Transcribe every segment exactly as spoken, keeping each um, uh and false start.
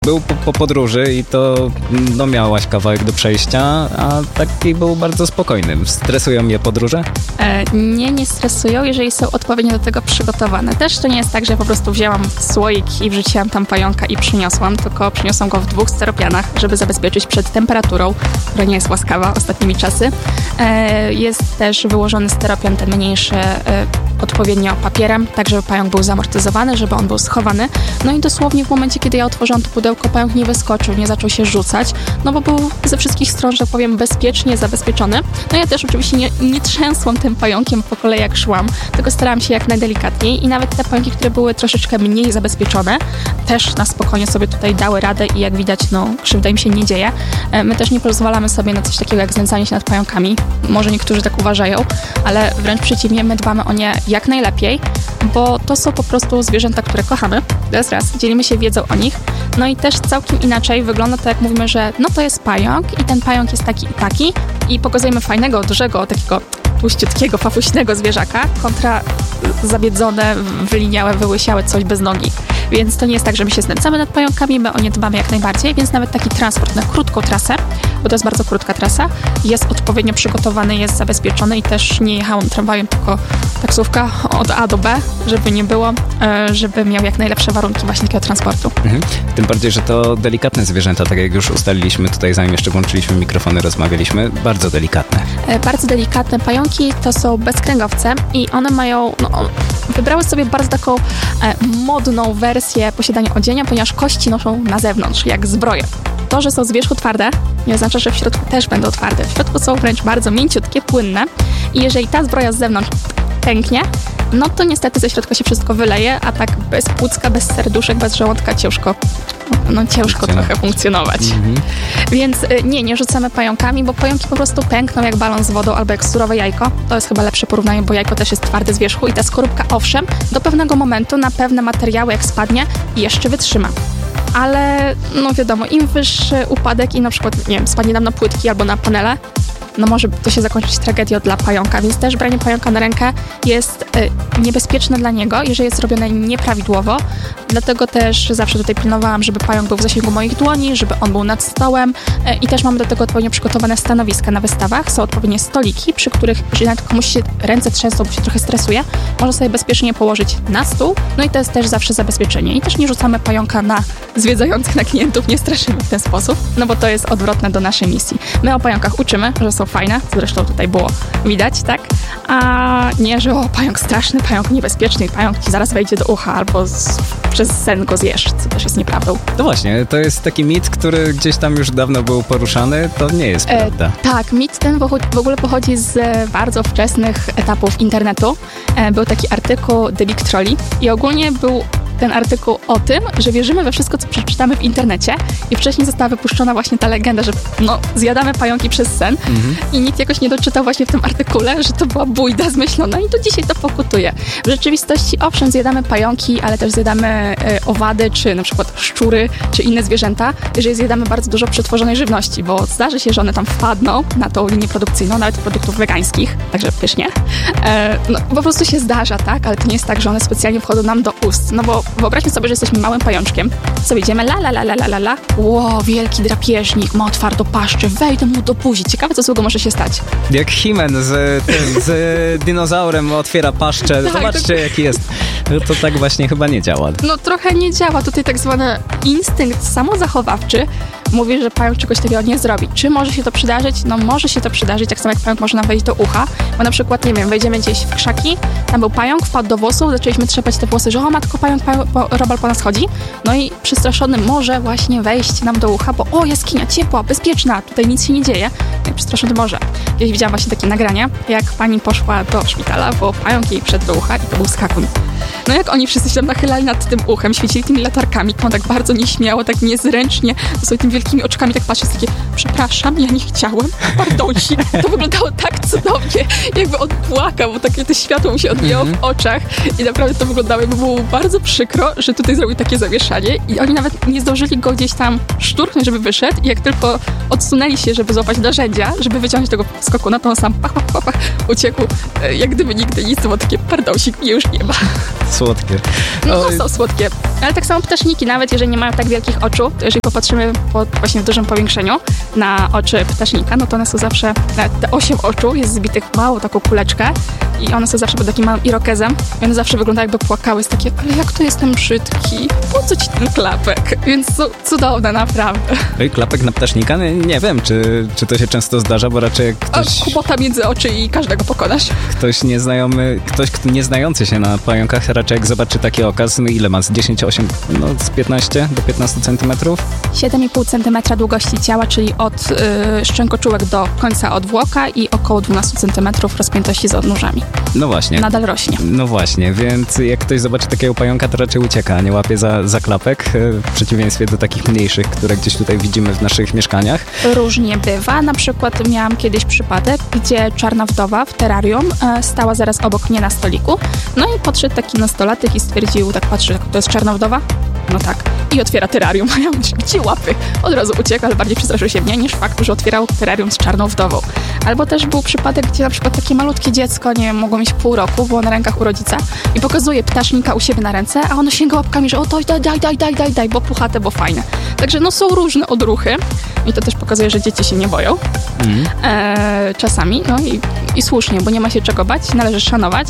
Był po, po podróży i to no, miałaś kawałek do przejścia, a taki był bardzo spokojny. Stresują je podróże? E, nie, nie stresują, jeżeli są odpowiednio do tego przygotowane. Też to nie jest tak, że po prostu wzięłam słoik i wrzuciłam tam pająka i przyniosłam, tylko przyniosłam go w dwóch steropianach, żeby zabezpieczyć przed temperaturą, która nie jest łaskawa ostatnimi czasy. E, jest też wyłożony steropian, ten mniejszy, e, odpowiednio papierem, tak żeby pająk był zamortyzowany, żeby on był schowany. No i dosłownie w momencie, kiedy ja otworzyłam to pudełko, pająk nie wyskoczył, nie zaczął się rzucać, no bo był ze wszystkich stron, że tak powiem, bezpiecznie zabezpieczony. No ja też oczywiście nie, nie trzęsłam tym pająkiem po kolei jak szłam, tylko starałam się jak najdelikatniej i nawet te pająki, które były troszeczkę mniej zabezpieczone, też na spokojnie sobie tutaj dały radę i jak widać, no krzywda im się nie dzieje. My też nie pozwalamy sobie na coś takiego jak znęcanie się nad pająkami. Może niektórzy tak uważają, ale wręcz przeciwnie, my dbamy o nie jak najlepiej, bo to są po prostu zwierzęta, które kochamy. Raz, raz, dzielimy się wiedzą o nich. No i też całkiem inaczej wygląda to, jak mówimy, że no to jest pająk i ten pająk jest taki i taki i pokazujemy fajnego, dużego, takiego tłuściutkiego, fafuśnego zwierzaka kontra zabiedzone, wyliniałe, wyłysiałe coś bez nogi. Więc to nie jest tak, że my się znęcamy nad pająkami, my o nie dbamy jak najbardziej, więc nawet taki transport na krótką trasę, bo to jest bardzo krótka trasa, jest odpowiednio przygotowany, jest zabezpieczony i też nie jechałam tramwajem, tylko taksówka od A do B, żeby nie było, żeby miał jak najlepsze warunki właśnie takiego transportu. Mhm. Tym bardziej, że to delikatne zwierzęta, tak jak już ustaliliśmy tutaj, zanim jeszcze włączyliśmy mikrofony, rozmawialiśmy, bardzo delikatne. Bardzo delikatne pająki to są bezkręgowce i one mają, no, wybrały sobie bardzo taką e, modną wersję posiadania odzienia, ponieważ kości noszą na zewnątrz, jak zbroję. To, że są z wierzchu twarde, nie oznacza, że w środku też będą twarde. W środku są wręcz bardzo mięciutkie, płynne i jeżeli ta zbroja z zewnątrz pęknie, no to niestety ze środka się wszystko wyleje, a tak bez płucka, bez serduszek, bez żołądka ciężko, no ciężko trochę funkcjonować. Mm-hmm. Więc nie, nie rzucamy pająkami, bo pająki po prostu pękną jak balon z wodą albo jak surowe jajko. To jest chyba lepsze porównanie, bo jajko też jest twarde z wierzchu i ta skorupka owszem, do pewnego momentu na pewne materiały jak spadnie jeszcze wytrzyma. Ale no wiadomo, im wyższy upadek i na przykład, nie wiem, spadnie nam na płytki albo na panele, no może to się zakończyć tragedią dla pająka, więc też branie pająka na rękę jest y, niebezpieczne dla niego, jeżeli jest zrobione nieprawidłowo. Dlatego też zawsze tutaj pilnowałam, żeby pająk był w zasięgu moich dłoni, żeby on był nad stołem y, i też mamy do tego odpowiednio przygotowane stanowiska na wystawach. Są odpowiednie stoliki, przy których, jeżeli nawet komuś się ręce trzęsą, bo się trochę stresuje, może sobie bezpiecznie położyć na stół. No i to jest też zawsze zabezpieczenie. I też nie rzucamy pająka na zwiedzających, na klientów, nie straszymy w ten sposób, no bo to jest odwrotne do naszej misji. My o pająkach uczymy, że są fajne, zresztą tutaj było widać, tak? A nie, że o, pająk straszny, pająk niebezpieczny, pająk ci zaraz wejdzie do ucha albo z, przez sen go zjesz, co też jest nieprawdą. No właśnie, to jest taki mit, który gdzieś tam już dawno był poruszany, to nie jest e, prawda. Tak, mit ten w ogóle pochodzi z bardzo wczesnych etapów internetu. E, był taki artykuł The Big Trolley i ogólnie był ten artykuł o tym, że wierzymy we wszystko, co przeczytamy w internecie i wcześniej została wypuszczona właśnie ta legenda, że no, zjadamy pająki przez sen mhm. i nikt jakoś nie doczytał właśnie w tym artykule, że to była bójda zmyślona i do dzisiaj to pokutuje. W rzeczywistości owszem, zjadamy pająki, ale też zjadamy y, owady, czy na przykład szczury, czy inne zwierzęta, jeżeli zjadamy bardzo dużo przetworzonej żywności, bo zdarzy się, że one tam wpadną na tą linię produkcyjną, nawet produktów wegańskich, także pysznie. E, no, po prostu się zdarza, tak? Ale to nie jest tak, że one specjalnie wchodzą nam do ust, no bo wyobraźmy sobie, że jesteśmy małym pajączkiem. Sobie idziemy la la la la la la la. Ło, wielki drapieżnik, ma otwartą paszczę, wejdę mu do buzi. Ciekawe, co złego może się stać. Jak He-Man z, tym, z dinozaurem otwiera paszczę. Tak, zobaczcie, to... jaki jest. To tak właśnie chyba nie działa. No trochę nie działa. Tutaj tak zwany instynkt samozachowawczy mówi, że pająk czegoś takiego nie zrobi. Czy może się to przydarzyć? No może się to przydarzyć, tak samo jak pająk może nam wejść do ucha, bo na przykład, nie wiem, wejdziemy gdzieś w krzaki, tam był pająk, wpadł do włosów, zaczęliśmy trzepać te włosy, że o matko, pająk, pająk po, robal po nas chodzi, no i przestraszony może właśnie wejść nam do ucha, bo o, jaskinia ciepła, bezpieczna, tutaj nic się nie dzieje. No i przestraszony może. Kiedyś widziałam właśnie takie nagrania, jak pani poszła do szpitala, bo pająk jej wszedł do ucha i to był skakuń. No jak oni wszyscy się tam nachylali nad tym uchem, świecili tymi latarkami, to on tak bardzo nieśmiało, tak niezręcznie, sobie tymi wielkimi oczkami tak patrzy, jest takie, przepraszam, ja nie chciałem, pardonsik. To wyglądało tak cudownie, jakby on płakał, bo takie to światło mu się odbijało mm-hmm. w oczach i naprawdę to wyglądało, jakby było bardzo przykro, że tutaj zrobił takie zamieszanie i oni nawet nie zdążyli go gdzieś tam szturchnąć, żeby wyszedł i jak tylko odsunęli się, żeby złapać narzędzia, żeby wyciągnąć tego skoku, no to on sam pach, pach, pach, pach uciekł, jak gdyby nigdy nic, bo takie, pardonsik, mnie już nie ma. Słodkie. No Oj. to są słodkie. Ale tak samo ptaszniki, nawet jeżeli nie mają tak wielkich oczu, to jeżeli popatrzymy po, właśnie w dużym powiększeniu na oczy ptasznika, no to one są zawsze, te osiem oczu jest zbitych w małą taką kuleczkę i one są zawsze pod takim małym irokezem i one zawsze wyglądają jakby płakały. Jest takie, ale jak to jestem brzydki? Po co ci ten klapek? Więc są cudowne, naprawdę. Oj, klapek na ptasznika? Nie, nie wiem, czy, czy to się często zdarza, bo raczej jak ktoś... A kubota między oczy i każdego pokonasz. Ktoś nieznajomy, ktoś kto nie znający się na pająkach, raczej jak zobaczy taki okaz, no ile ma? Z dziesięć, osiem, no z piętnaście do piętnastu centymetrów? siedem i pół centymetra długości ciała, czyli od y, szczękoczułek do końca odwłoka i około dwanaście centymetrów rozpiętości z odnóżami. No właśnie. Nadal rośnie. No właśnie, więc jak ktoś zobaczy takiego pająka, to raczej ucieka, a nie łapie za, za klapek, w przeciwieństwie do takich mniejszych, które gdzieś tutaj widzimy w naszych mieszkaniach. Różnie bywa. Na przykład miałam kiedyś przypadek, gdzie czarna wdowa w terrarium e, stała zaraz obok mnie na stoliku. No i podszedł taki nastolatek i stwierdził, tak patrzy, to jest czarna wdowa? No tak. I otwiera terrarium. A ja mówię, gdzie łapy? Od razu uciekł, ale bardziej przestraszył się mnie niż fakt, że otwierał terrarium z czarną wdową. Albo też był przypadek, gdzie na przykład takie malutkie dziecko, nie wiem, mogło mieć pół roku, było na rękach u rodzica i pokazuje ptasznika u siebie na ręce, a ono sięga łapkami, że o to daj, daj, daj, daj, daj, daj, bo puchate, bo fajne. Także no są różne odruchy i to też pokazuje, że dzieci się nie boją. Mm. E, czasami, no i, i słusznie, bo nie ma się czego bać, należy szanować,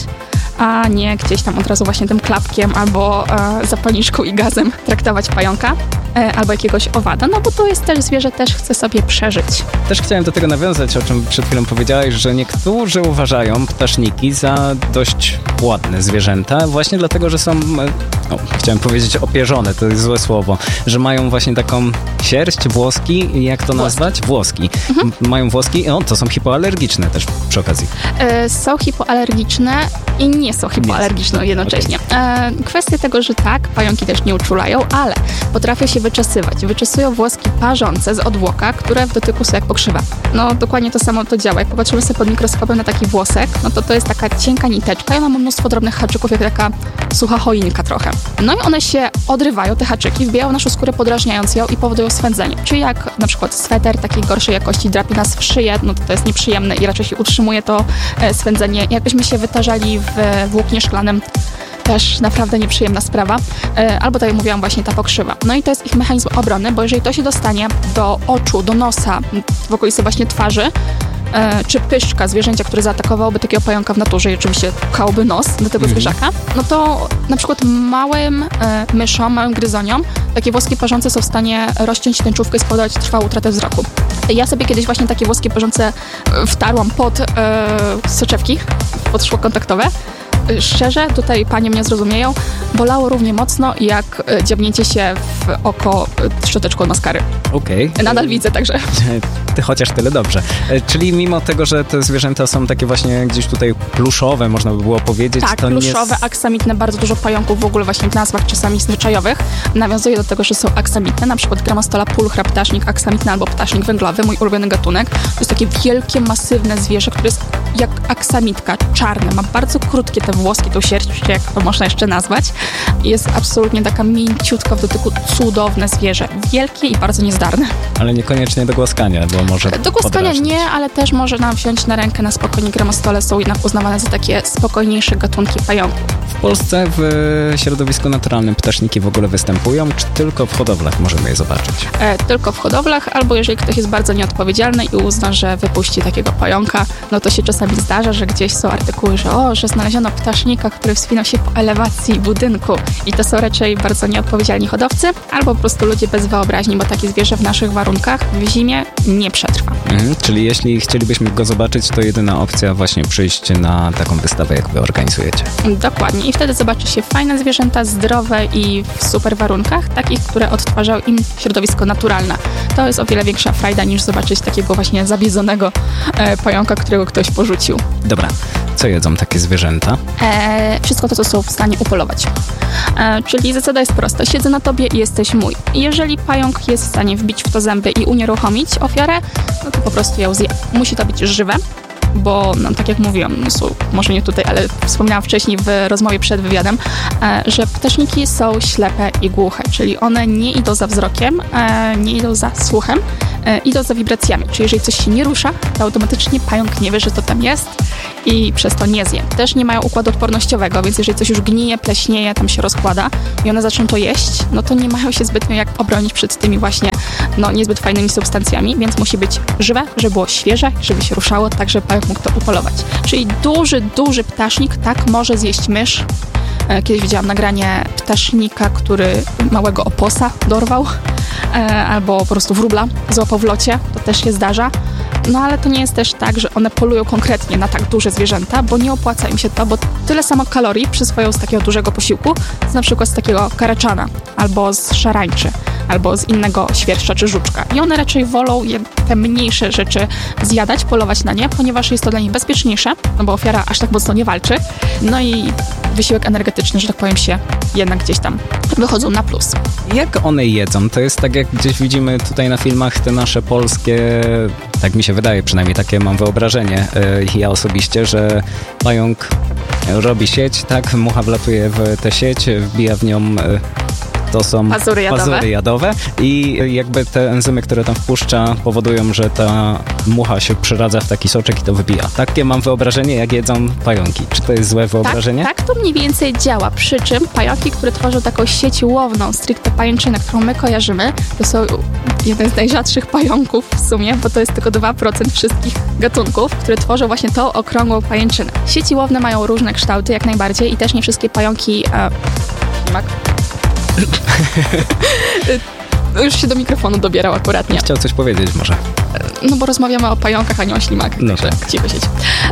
a nie gdzieś tam od razu właśnie tym klapkiem albo e, zapalniczką i gazem traktować pająka e, albo jakiegoś owada, no bo to jest też zwierzę, też chce sobie przeżyć. Też chciałem do tego nawiązać, o czym przed chwilą powiedziałeś, że niektórzy uważają ptaszniki za dość ładne zwierzęta, właśnie dlatego, że są, no, chciałem powiedzieć opierzone, to jest złe słowo, że mają właśnie taką sierść, włoski, jak to nazwać? Włoski. Mhm. Mają włoski, no to są hipoalergiczne też przy okazji. E, są hipoalergiczne i nie są hipoalergiczne nie jednocześnie. Okay. E, kwestia tego, że tak, pająki też nie uczulają, ale potrafią się wyczesywać. Wyczesują włoski parzące z odwłoka, które w dotyku są jak pokrzywa. No dokładnie to samo to działa. Jak popatrzymy sobie pod mikroskopem na taki włosek, no to to jest taka cienka niteczka i ona ma mnóstwo drobnych haczyków, jak taka sucha choinka trochę. No i one się odrywają, te haczyki, wbijają naszą skórę, podrażniając ją i powodują swędzenie. Czyli jak na przykład sweter takiej gorszej jakości drapie nas w szyję, no to to jest nieprzyjemne i raczej się utrzymuje to e, swędzenie. Jakbyśmy się wytarzali w włóknie szklanym, też naprawdę nieprzyjemna sprawa. E, albo tak jak mówiłam, właśnie ta pokrzywa. No i to jest ich mechanizm obrony, bo jeżeli to się dostanie do oczu, do nosa, w okolicy właśnie twarzy, E, czy pyszczka zwierzęcia, które zaatakowałoby takiego pająka w naturze i oczywiście pchałoby nos do tego mm. zwierzaka, no to na przykład małym e, myszom, małym gryzoniom takie włoski parzące są w stanie rozciąć tęczówkę i spowodować trwałą utratę wzroku. Ja sobie kiedyś właśnie takie włoskie parzące wtarłam pod e, soczewki, pod szkło kontaktowe. Szczerze, tutaj panie mnie zrozumieją, bolało równie mocno jak dziabnięcie się w oko szczoteczką od maskary. Okej. Okay. Nadal widzę, także. Ty chociaż tyle dobrze. Czyli mimo tego, że te zwierzęta są takie właśnie gdzieś tutaj pluszowe, można by było powiedzieć. Tak, to pluszowe, nie... aksamitne, bardzo dużo pająków w ogóle właśnie w nazwach czasami zwyczajowych nawiązuje do tego, że są aksamitne, na przykład Grammostola pulchra, ptasznik aksamitny albo ptasznik węglowy, mój ulubiony gatunek. To jest takie wielkie, masywne zwierzę, które jest jak aksamitka, czarne, ma bardzo krótkie te włoski, tą sierść, jak to można jeszcze nazwać. Jest absolutnie taka mięciutka w dotyku, cudowne zwierzę. Wielkie i bardzo niezdarne. Ale niekoniecznie do głaskania, bo może Do głaskania podrażnić. Nie, ale też może nam wziąć na rękę na spokojnie. Gramostole są jednak uznawane za takie spokojniejsze gatunki pająków. W Polsce w środowisku naturalnym ptaszniki w ogóle występują, czy tylko w hodowlach możemy je zobaczyć? E, tylko w hodowlach, albo jeżeli ktoś jest bardzo nieodpowiedzialny i uzna, że wypuści takiego pająka, no to się czasami zdarza, że gdzieś są artykuły, że o, że znaleziono ptasznika, który wspinał się po elewacji budynku i to są raczej bardzo nieodpowiedzialni hodowcy, albo po prostu ludzie bez wyobraźni, bo takie zwierzę w naszych warunkach w zimie nie przetrwa. Mhm, czyli jeśli chcielibyśmy go zobaczyć, to jedyna opcja właśnie przyjść na taką wystawę, jak wy organizujecie. Dokładnie. I wtedy zobaczy się fajne zwierzęta, zdrowe i w super warunkach, takich, które odtwarzają im środowisko naturalne. To jest o wiele większa frajda niż zobaczyć takiego właśnie zabiedzonego e, pająka, którego ktoś porzucił. Dobra. Co jedzą takie zwierzęta? E, wszystko to, co są w stanie upolować. E, czyli zasada jest prosta. Siedzę na tobie i jesteś mój. I jeżeli pająk jest w stanie wbić w to zęby i unieruchomić ofiarę, no to po prostu ją zje. Musi to być żywe. bo no, tak jak mówiłam, no, są, może nie tutaj, ale wspomniałam wcześniej w rozmowie przed wywiadem, e, że ptaszniki są ślepe i głuche, czyli one nie idą za wzrokiem, e, nie idą za słuchem, e, idą za wibracjami, czyli jeżeli coś się nie rusza, to automatycznie pająk nie wie, że to tam jest i przez to nie zje. Też nie mają układu odpornościowego, więc jeżeli coś już gnije, pleśnieje, tam się rozkłada i one zaczną to jeść, no to nie mają się zbytnio jak obronić przed tymi właśnie no, niezbyt fajnymi substancjami, więc musi być żywe, żeby było świeże, żeby się ruszało, tak żeby pająk mógł to upolować. Czyli duży, duży ptasznik tak może zjeść mysz. Kiedyś widziałam nagranie ptasznika, który małego oposa dorwał, albo po prostu wróbla złapał w locie, to też się zdarza. No ale to nie jest też tak, że one polują konkretnie na tak duże zwierzęta, bo nie opłaca im się to, bo tyle samo kalorii przyswoją z takiego dużego posiłku, z na przykład z takiego karaczana, albo z szarańczy, albo z innego świerszcza czy żuczka. I one raczej wolą je, te mniejsze rzeczy zjadać, polować na nie, ponieważ jest to dla nich bezpieczniejsze, no bo ofiara aż tak mocno nie walczy. No i wysiłek energetyczny, że tak powiem, się jednak gdzieś tam wychodzą na plus. Jak one jedzą? To jest tak, jak gdzieś widzimy tutaj na filmach te nasze polskie, tak mi się wydaje, przynajmniej takie mam wyobrażenie, yy, ja osobiście, że pająk robi sieć, tak, mucha wlatuje w tę sieć, wbija w nią... Yy, To są pazury jadowe. pazury jadowe i jakby te enzymy, które tam wpuszcza, powodują, że ta mucha się przeradza w taki soczek i to wybija. Takie mam wyobrażenie, jak jedzą pająki. Czy to jest złe wyobrażenie? Tak, tak to mniej więcej działa. Przy czym pająki, które tworzą taką sieć łowną, stricte pajęczynę, którą my kojarzymy, to są jeden z najrzadszych pająków w sumie, bo to jest tylko dwa procent wszystkich gatunków, które tworzą właśnie tą okrągłą pajęczynę. Sieci łowne mają różne kształty, jak najbardziej, i też nie wszystkie pająki... E, ślimak. No już się do mikrofonu dobierał akuratnie. Chciał coś powiedzieć może. No bo rozmawiamy o pająkach, a nie o ślimakach. No tak. Cicho siedź.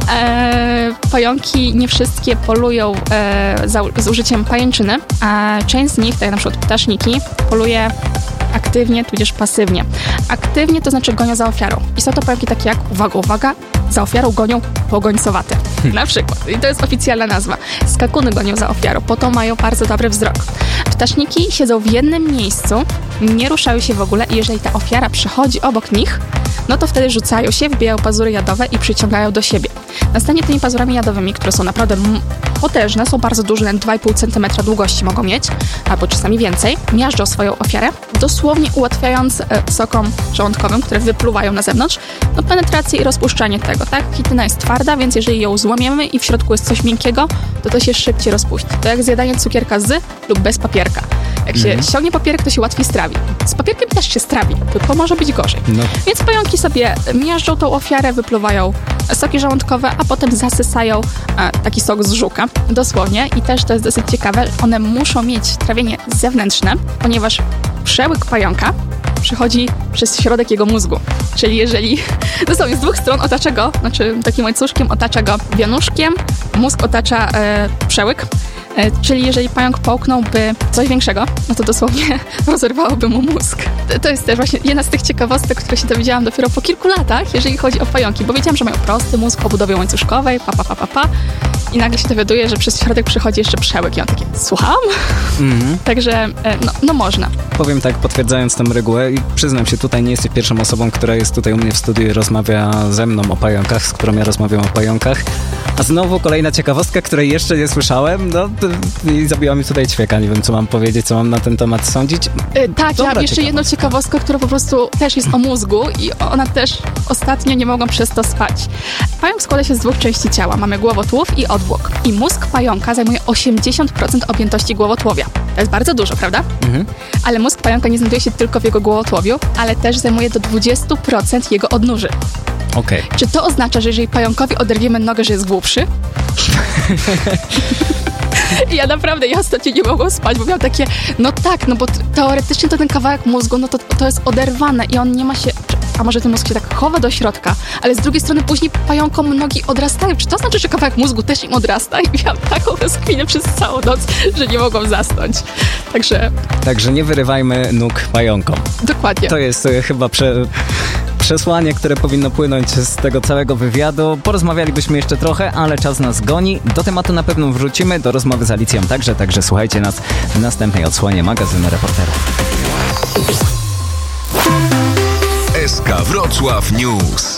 E, pająki nie wszystkie polują e, za, z użyciem pajęczyny, a część z nich, tak jak na przykład ptaszniki, poluje aktywnie, tudzież pasywnie. Aktywnie to znaczy gonią za ofiarą. I są to pająki takie jak, uwaga, uwaga, za ofiarą gonią pogońcowate. Hmm. Na przykład. I to jest oficjalna nazwa. Skakuny gonią za ofiarą, po to mają bardzo dobry wzrok. Ptaszniki siedzą w jednym miejscu, nie ruszają się w ogóle i jeżeli ta ofiara przechodzi obok nich, no to wtedy rzucają się, wbijają pazury jadowe i przyciągają do siebie. Następnie tymi pazurami jadowymi, które są naprawdę potężne, są bardzo duże, dwa i pół centymetra długości mogą mieć, albo czasami więcej, miażdżą swoją ofiarę, dosłownie ułatwiając e, sokom żołądkowym, które wypluwają na zewnątrz, no penetrację i rozpuszczanie tego, tak? Chityna jest twarda, więc jeżeli ją złamiemy i w środku jest coś miękkiego, to to się szybciej rozpuści. To jak zjadanie cukierka z lub bez papierka. Jak się mm. ściągnie papierek, to się łatwiej strawi. Z papierkiem też się strawi, tylko może być gorzej. No. Więc pająki sobie miażdżą tą ofiarę, wypluwają soki żołądkowe, a potem zasysają a, taki sok z żuka, dosłownie. I też to jest dosyć ciekawe, one muszą mieć trawienie zewnętrzne, ponieważ przełyk pająka przechodzi przez środek jego mózgu. Czyli jeżeli dosłownie z dwóch stron otacza go, znaczy takim łańcuszkiem otacza go wianuszkiem, mózg otacza e, przełyk. E, czyli jeżeli pająk połknąłby coś większego, no to dosłownie rozerwałoby mu mózg. To, to jest też właśnie jedna z tych ciekawostek, które się dowiedziałam dopiero po kilku latach, jeżeli chodzi o pająki, bo wiedziałam, że mają prosty mózg o budowie łańcuszkowej, pa, pa, pa, pa, pa. I nagle się dowiaduję, że przez środek przechodzi jeszcze przełyk. I on takie, słucham? Mm-hmm. Także, no, no można. Powiem tak, potwierdzając tę regułę i przyznam się, tutaj nie jesteś pierwszą osobą, która jest tutaj u mnie w studiu i rozmawia ze mną o pająkach, z którą ja rozmawiam o pająkach. A znowu kolejna ciekawostka, której jeszcze nie słyszałem, no i zabiła mi tutaj ćwieka. Nie wiem, co mam powiedzieć, co mam na ten temat sądzić. Yy, tak, Dobra, ja mam jeszcze jedną ciekawostkę, która po prostu też jest o mózgu i ona też ostatnio nie mogłam przez to spać. Pająk składa się z dwóch części ciała. Mamy głowotłów i odwłok. I mózg pająka zajmuje osiemdziesiąt procent objętości głowotłowia. To jest bardzo dużo, prawda? Mhm. Ale mózg pająka nie znajduje się tylko w jego głowotłowiu, ale też zajmuje do dwadzieścia procent jego odnóży. Okay. Czy to oznacza, że jeżeli pająkowi oderwiemy nogę, że jest głupszy? I ja naprawdę, ja ostatnio nie mogłam spać, bo miałam takie, no tak, no bo t- teoretycznie to ten kawałek mózgu, no to, to jest oderwane i on nie ma się, a może ten mózg się tak chowa do środka, ale z drugiej strony później pająkom nogi odrastają. Czy to znaczy, że kawałek mózgu też im odrasta? I miałam taką rozkminę przez całą noc, że nie mogłam zasnąć. Także... Także nie wyrywajmy nóg pająkom. Dokładnie. To jest y, chyba prze... przesłanie, które powinno płynąć z tego całego wywiadu. Porozmawialibyśmy jeszcze trochę, ale czas nas goni. Do tematu na pewno wrócimy, do rozmowy z Alicją także, także słuchajcie nas w następnej odsłonie magazynu Reporterów. S K Wrocław News.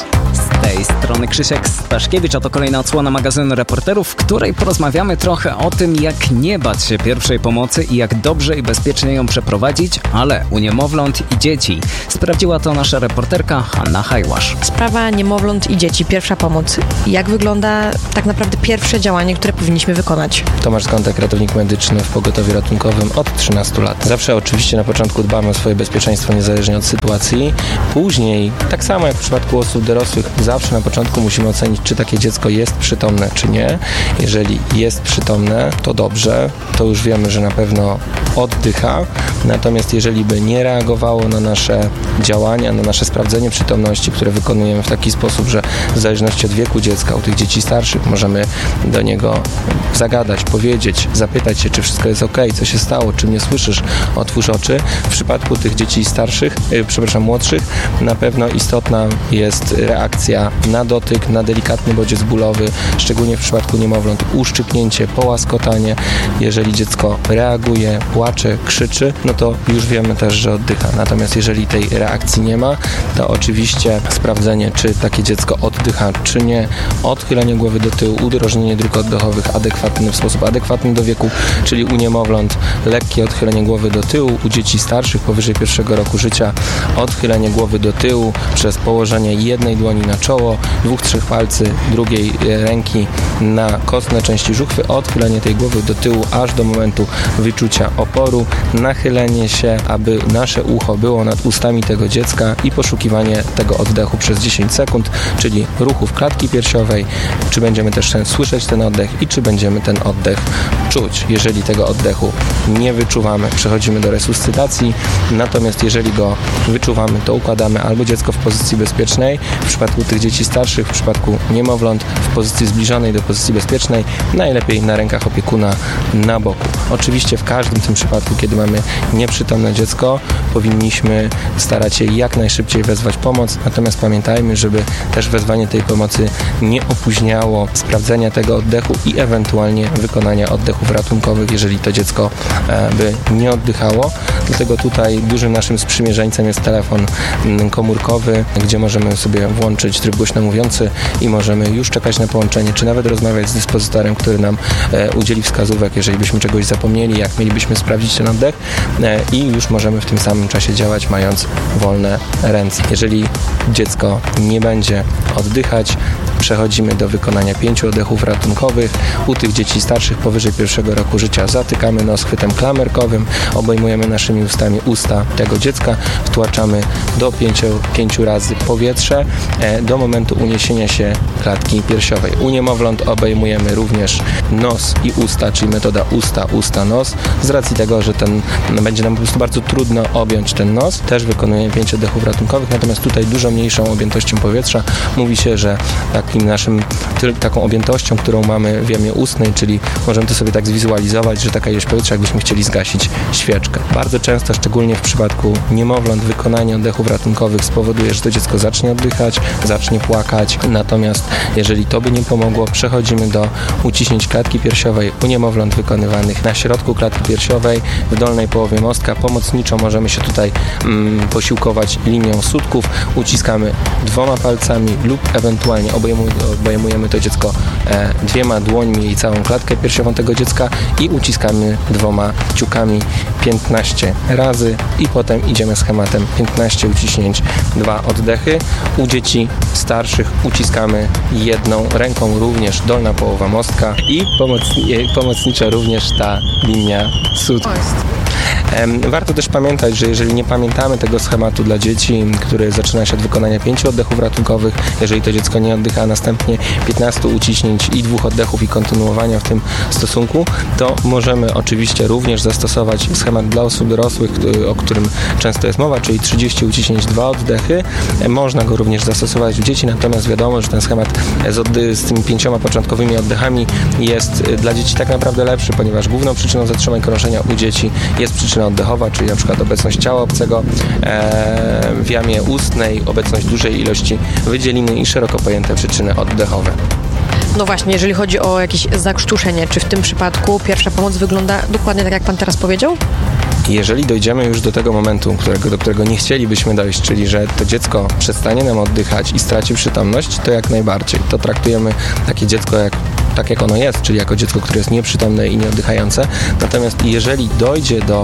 tej strony Krzysiek Staszkiewicz, a to kolejna odsłona magazynu Reporterów, w której porozmawiamy trochę o tym, jak nie bać się pierwszej pomocy i jak dobrze i bezpiecznie ją przeprowadzić, ale u niemowląt i dzieci. Sprawdziła to nasza reporterka Hanna Hajłasz. Sprawa niemowląt i dzieci, pierwsza pomoc. Jak wygląda tak naprawdę pierwsze działanie, które powinniśmy wykonać? Tomasz Skątek, ratownik medyczny w pogotowiu ratunkowym od trzynastu lat. Zawsze oczywiście na początku dbamy o swoje bezpieczeństwo niezależnie od sytuacji. Później, tak samo jak w przypadku osób dorosłych, zawsze na początku musimy ocenić, czy takie dziecko jest przytomne, czy nie. Jeżeli jest przytomne, to dobrze, to już wiemy, że na pewno oddycha. Natomiast jeżeli by nie reagowało na nasze działania, na nasze sprawdzenie przytomności, które wykonujemy w taki sposób, że w zależności od wieku dziecka, u tych dzieci starszych możemy do niego zagadać, powiedzieć, zapytać się, czy wszystko jest ok, co się stało, czy mnie słyszysz, otwórz oczy. W przypadku tych dzieci starszych, yy, przepraszam, młodszych, na pewno istotna jest reakcja na dotyk, na delikatny bodziec bólowy, szczególnie w przypadku niemowląt, uszczypnięcie, połaskotanie. Jeżeli dziecko reaguje, płacze, krzyczy, no to już wiemy też, że oddycha. Natomiast jeżeli tej reakcji nie ma, to oczywiście sprawdzenie, czy takie dziecko oddycha, czy nie, odchylenie głowy do tyłu, udrożnienie dróg oddechowych adekwatny, w sposób adekwatny do wieku, czyli u niemowląt lekkie odchylenie głowy do tyłu, u dzieci starszych powyżej pierwszego roku życia odchylenie głowy do tyłu przez położenie jednej dłoni na czoło, dwóch, trzech palcy drugiej ręki na kostne części żuchwy, odchylenie tej głowy do tyłu aż do momentu wyczucia oporu, nachylenie się, aby nasze ucho było nad ustami tego dziecka i poszukiwanie tego oddechu przez dziesięć sekund, czyli ruchów klatki piersiowej, czy będziemy też słyszeć ten oddech i czy będziemy ten oddech czuć. Jeżeli tego oddechu nie wyczuwamy, przechodzimy do resuscytacji, natomiast jeżeli go wyczuwamy, to układamy albo dziecko w pozycji bezpiecznej, w przypadku tych dzieci starszych, w przypadku niemowląt w pozycji zbliżonej do pozycji bezpiecznej, najlepiej na rękach opiekuna na boku. Oczywiście w każdym tym przypadku, kiedy mamy nieprzytomne dziecko, powinniśmy starać się jak najszybciej wezwać pomoc, natomiast pamiętajmy, żeby też wezwanie tej pomocy nie opóźniało sprawdzenia tego oddechu i ewentualnie wykonania oddechów ratunkowych, jeżeli to dziecko by nie oddychało. Dlatego tutaj dużym naszym sprzymierzeńcem jest telefon komórkowy, gdzie możemy sobie włączyć tryb głośno mówiący i możemy już czekać na połączenie, czy nawet rozmawiać z dyspozytorem, który nam udzieli wskazówek, jeżeli byśmy czegoś zapomnieli, jak mielibyśmy sprawdzić ten oddech i już możemy w tym samym czasie działać, mając wolne ręce. Jeżeli dziecko nie będzie oddychać, przechodzimy do wykonania pięciu oddechów ratunkowych. U tych dzieci starszych powyżej pierwszego roku życia zatykamy nos chwytem klamerkowym, obejmujemy naszymi ustami usta tego dziecka, wtłaczamy do pięciu, pięciu razy powietrze do momentu uniesienia się klatki piersiowej. U niemowląt obejmujemy również nos i usta, czyli metoda usta, usta, nos. Z racji tego, że ten będzie nam po prostu bardzo trudno objąć ten nos, też wykonujemy pięć oddechów ratunkowych, natomiast tutaj dużo mniejszą objętością powietrza. Mówi się, że takim naszym, taką objętością, którą mamy w jamie ustnej, czyli możemy to sobie tak zwizualizować, że taka ilość powietrza, jakbyśmy chcieli zgasić świeczkę. Bardzo często, szczególnie w przypadku niemowląt, wykonanie oddechów ratunkowych spowoduje, że to dziecko zacznie oddychać, zacznie płakać. Natomiast jeżeli to by nie pomogło, przechodzimy do uciśnięć klatki piersiowej u niemowląt wykonywanych na środku klatki piersiowej, w dolnej połowie mostka. Pomocniczo możemy się tutaj mm, posiłkować linią sutków. Uciskamy dwoma palcami lub ewentualnie obejmujemy, obejmujemy to dziecko e, dwiema dłońmi i całą klatkę piersiową tego dziecka i uciskamy dwoma ciukami piętnaście razy i potem idziemy schematem piętnaście uciśnięć, dwa oddechy. U dzieci starszych uciskamy jedną ręką, również dolna połowa mostka i pomocni- pomocniczo również ta linia sutków. Warto też pamiętać, że jeżeli nie pamiętamy tego schematu dla dzieci, który zaczyna się od wykonania pięciu oddechów ratunkowych, jeżeli to dziecko nie oddycha, a następnie piętnastu uciśnięć i dwóch oddechów i kontynuowania w tym stosunku, to możemy oczywiście również zastosować schemat dla osób dorosłych, o którym często jest mowa, czyli trzydzieści uciśnięć, dwa oddechy. Można go również zastosować u dzieci, natomiast wiadomo, że ten schemat z, oddy- z tymi pięcioma początkowymi oddechami jest dla dzieci tak naprawdę lepszy, ponieważ główną przyczyną zatrzymań krążenia u dzieci jest przyczyna oddechowa, czyli na przykład obecność ciała obcego e, w jamie ustnej, obecność dużej ilości wydzieliny i szeroko pojęte przyczyny oddechowe. No właśnie, jeżeli chodzi o jakieś zakrztuszenie, czy w tym przypadku pierwsza pomoc wygląda dokładnie tak, jak pan teraz powiedział? Jeżeli dojdziemy już do tego momentu, którego, do którego nie chcielibyśmy dojść, czyli że to dziecko przestanie nam oddychać i straci przytomność, to jak najbardziej. To traktujemy takie dziecko jak, tak jak ono jest, czyli jako dziecko, które jest nieprzytomne i nieoddychające. Natomiast jeżeli dojdzie do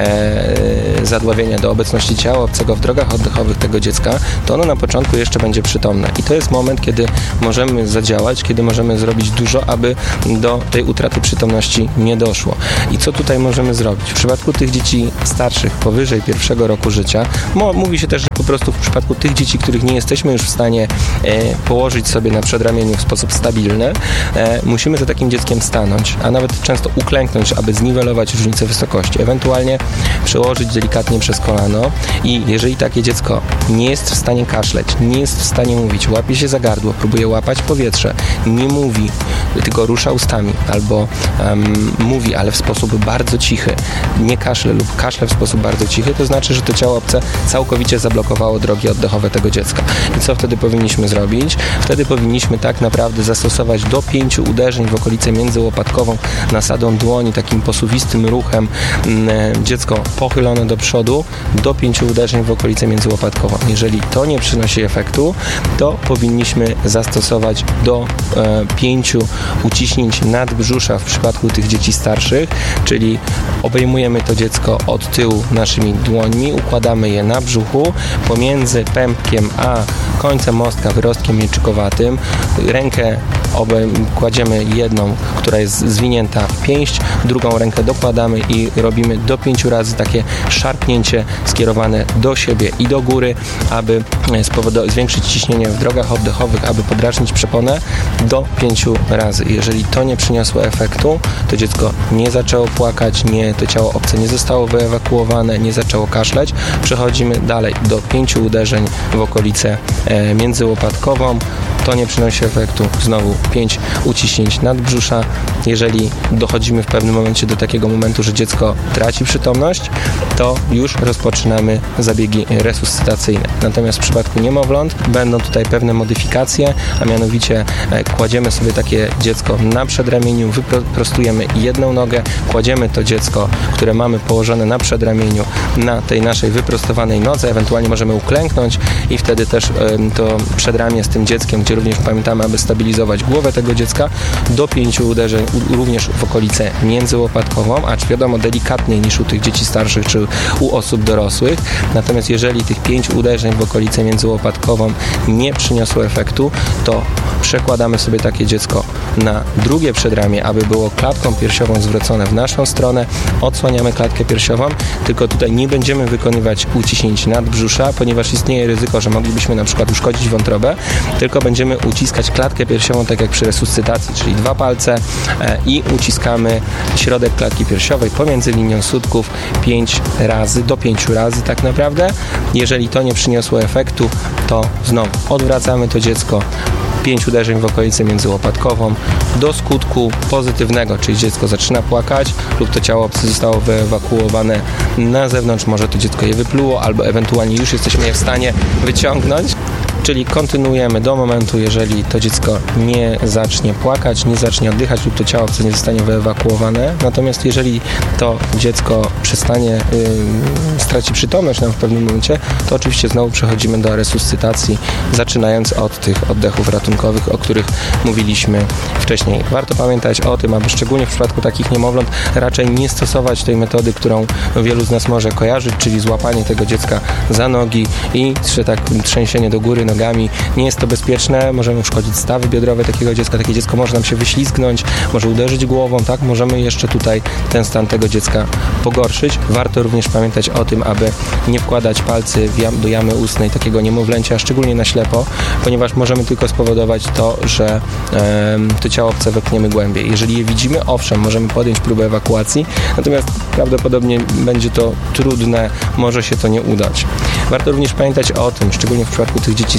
e, zadławienia, do obecności ciała obcego w drogach oddechowych tego dziecka, to ono na początku jeszcze będzie przytomne. I to jest moment, kiedy możemy zadziałać, kiedy możemy zrobić dużo, aby do tej utraty przytomności nie doszło. I co tutaj możemy zrobić? W przypadku tych dzieci starszych, powyżej pierwszego roku życia, mo, mówi się też, że po prostu w przypadku tych dzieci, których nie jesteśmy już w stanie e, położyć sobie na przedramieniu w sposób stabilny, e, musimy za takim dzieckiem stanąć, a nawet często uklęknąć, aby zniwelować różnicę wysokości. Ewentualnie przełożyć delikatnie przez kolano i jeżeli takie dziecko nie jest w stanie kaszleć, nie jest w stanie mówić, łapie się za gardło, próbuje łapać powietrze, nie mówi, tylko rusza ustami albo um, mówi, ale w sposób bardzo cichy, nie kaszle lub kaszle w sposób bardzo cichy, to znaczy, że to ciało obce całkowicie zablokowało drogi oddechowe tego dziecka. I co wtedy powinniśmy zrobić? Wtedy powinniśmy tak naprawdę zastosować do pięciu uderzeń w okolicę międzyłopatkową nasadą dłoni, takim posuwistym ruchem, dziecko pochylone do przodu, do pięciu uderzeń w okolicę międzyłopatkową. Jeżeli to nie przynosi efektu, to powinniśmy zastosować do e, pięciu uciśnięć nadbrzusza w przypadku tych dzieci starszych, czyli obejmujemy to dziecko od tyłu naszymi dłońmi, układamy je na brzuchu, pomiędzy pępkiem a końcem mostka, wyrostkiem mieczykowatym. Rękę obej- kładziemy jedną, która jest zwinięta w pięść, drugą rękę dokładamy i robimy do pięciu razy takie szarpnięcie skierowane do siebie i do góry, aby spowodować, zwiększyć ciśnienie w drogach oddechowych, aby podrażnić przeponę do pięciu razy. Jeżeli to nie przyniosło efektu, to dziecko nie zaczęło płakać, nie, to ciało obce nie zostało wyewakuowane, nie zaczęło kaszleć, przechodzimy dalej do pięciu uderzeń w okolicę e, międzyłopatkową. To nie przynosi efektu. Znowu pięć uciśnięć nadbrzusza. Jeżeli dochodzimy w pewnym momencie do takiego momentu, że dziecko traci przytomność, to już rozpoczynamy zabiegi resuscytacyjne. Natomiast w przypadku niemowląt będą tutaj pewne modyfikacje, a mianowicie kładziemy sobie takie dziecko na przedramieniu, wyprostujemy jedną nogę, kładziemy to dziecko, które mamy położone na przedramieniu, na tej naszej wyprostowanej nodze, ewentualnie możemy uklęknąć i wtedy też to przedramię z tym dzieckiem, gdzie również pamiętamy, aby stabilizować głowę tego dziecka, do pięciu uderzeń również w okolicę międzyłopatkową, acz wiadomo delikatniej niż u tych dzieci starszych czy u osób dorosłych. Natomiast jeżeli tych pięć uderzeń w okolicę międzyłopatkową nie przyniosło efektu, to przekładamy sobie takie dziecko na drugie przedramię, aby było klatką piersiową zwrócone w naszą stronę, odsłaniamy klatkę piersiową, tylko tutaj nie będziemy wykonywać uciśnięć nadbrzusza, ponieważ istnieje ryzyko, że moglibyśmy na przykład uszkodzić wątrobę, tylko będziemy uciskać klatkę piersiową tak jak przy resuscytacji, czyli dwa palce e, i uciskamy środek klatki piersiowej pomiędzy linią sutków pięć razy, do pięciu razy tak naprawdę. Jeżeli to nie przyniosło efektu, to znowu odwracamy to dziecko, pięć uderzeń w okolicę międzyłopatkową do skutku pozytywnego, czyli dziecko zaczyna płakać lub to ciało obce zostało wyewakuowane na zewnątrz, może to dziecko je wypluło albo ewentualnie już jesteśmy je w stanie wyciągnąć. Czyli kontynuujemy do momentu, jeżeli to dziecko nie zacznie płakać, nie zacznie oddychać lub to ciało obce nie zostanie wyewakuowane. Natomiast jeżeli to dziecko przestanie, yy, straci przytomność nam w pewnym momencie, to oczywiście znowu przechodzimy do resuscytacji, zaczynając od tych oddechów ratunkowych, o których mówiliśmy wcześniej. Warto pamiętać o tym, aby szczególnie w przypadku takich niemowląt raczej nie stosować tej metody, którą wielu z nas może kojarzyć, czyli złapanie tego dziecka za nogi i tak trzęsienie do góry nogami. Nie jest to bezpieczne, możemy uszkodzić stawy biodrowe takiego dziecka, takie dziecko może nam się wyślizgnąć, może uderzyć głową, tak? Możemy jeszcze tutaj ten stan tego dziecka pogorszyć. Warto również pamiętać o tym, aby nie wkładać palcy do jamy ustnej takiego niemowlęcia, szczególnie na ślepo, ponieważ możemy tylko spowodować to, że e, to ciało obce wepchniemy głębiej. Jeżeli je widzimy, owszem, możemy podjąć próbę ewakuacji, natomiast prawdopodobnie będzie to trudne, może się to nie udać. Warto również pamiętać o tym, szczególnie w przypadku tych dzieci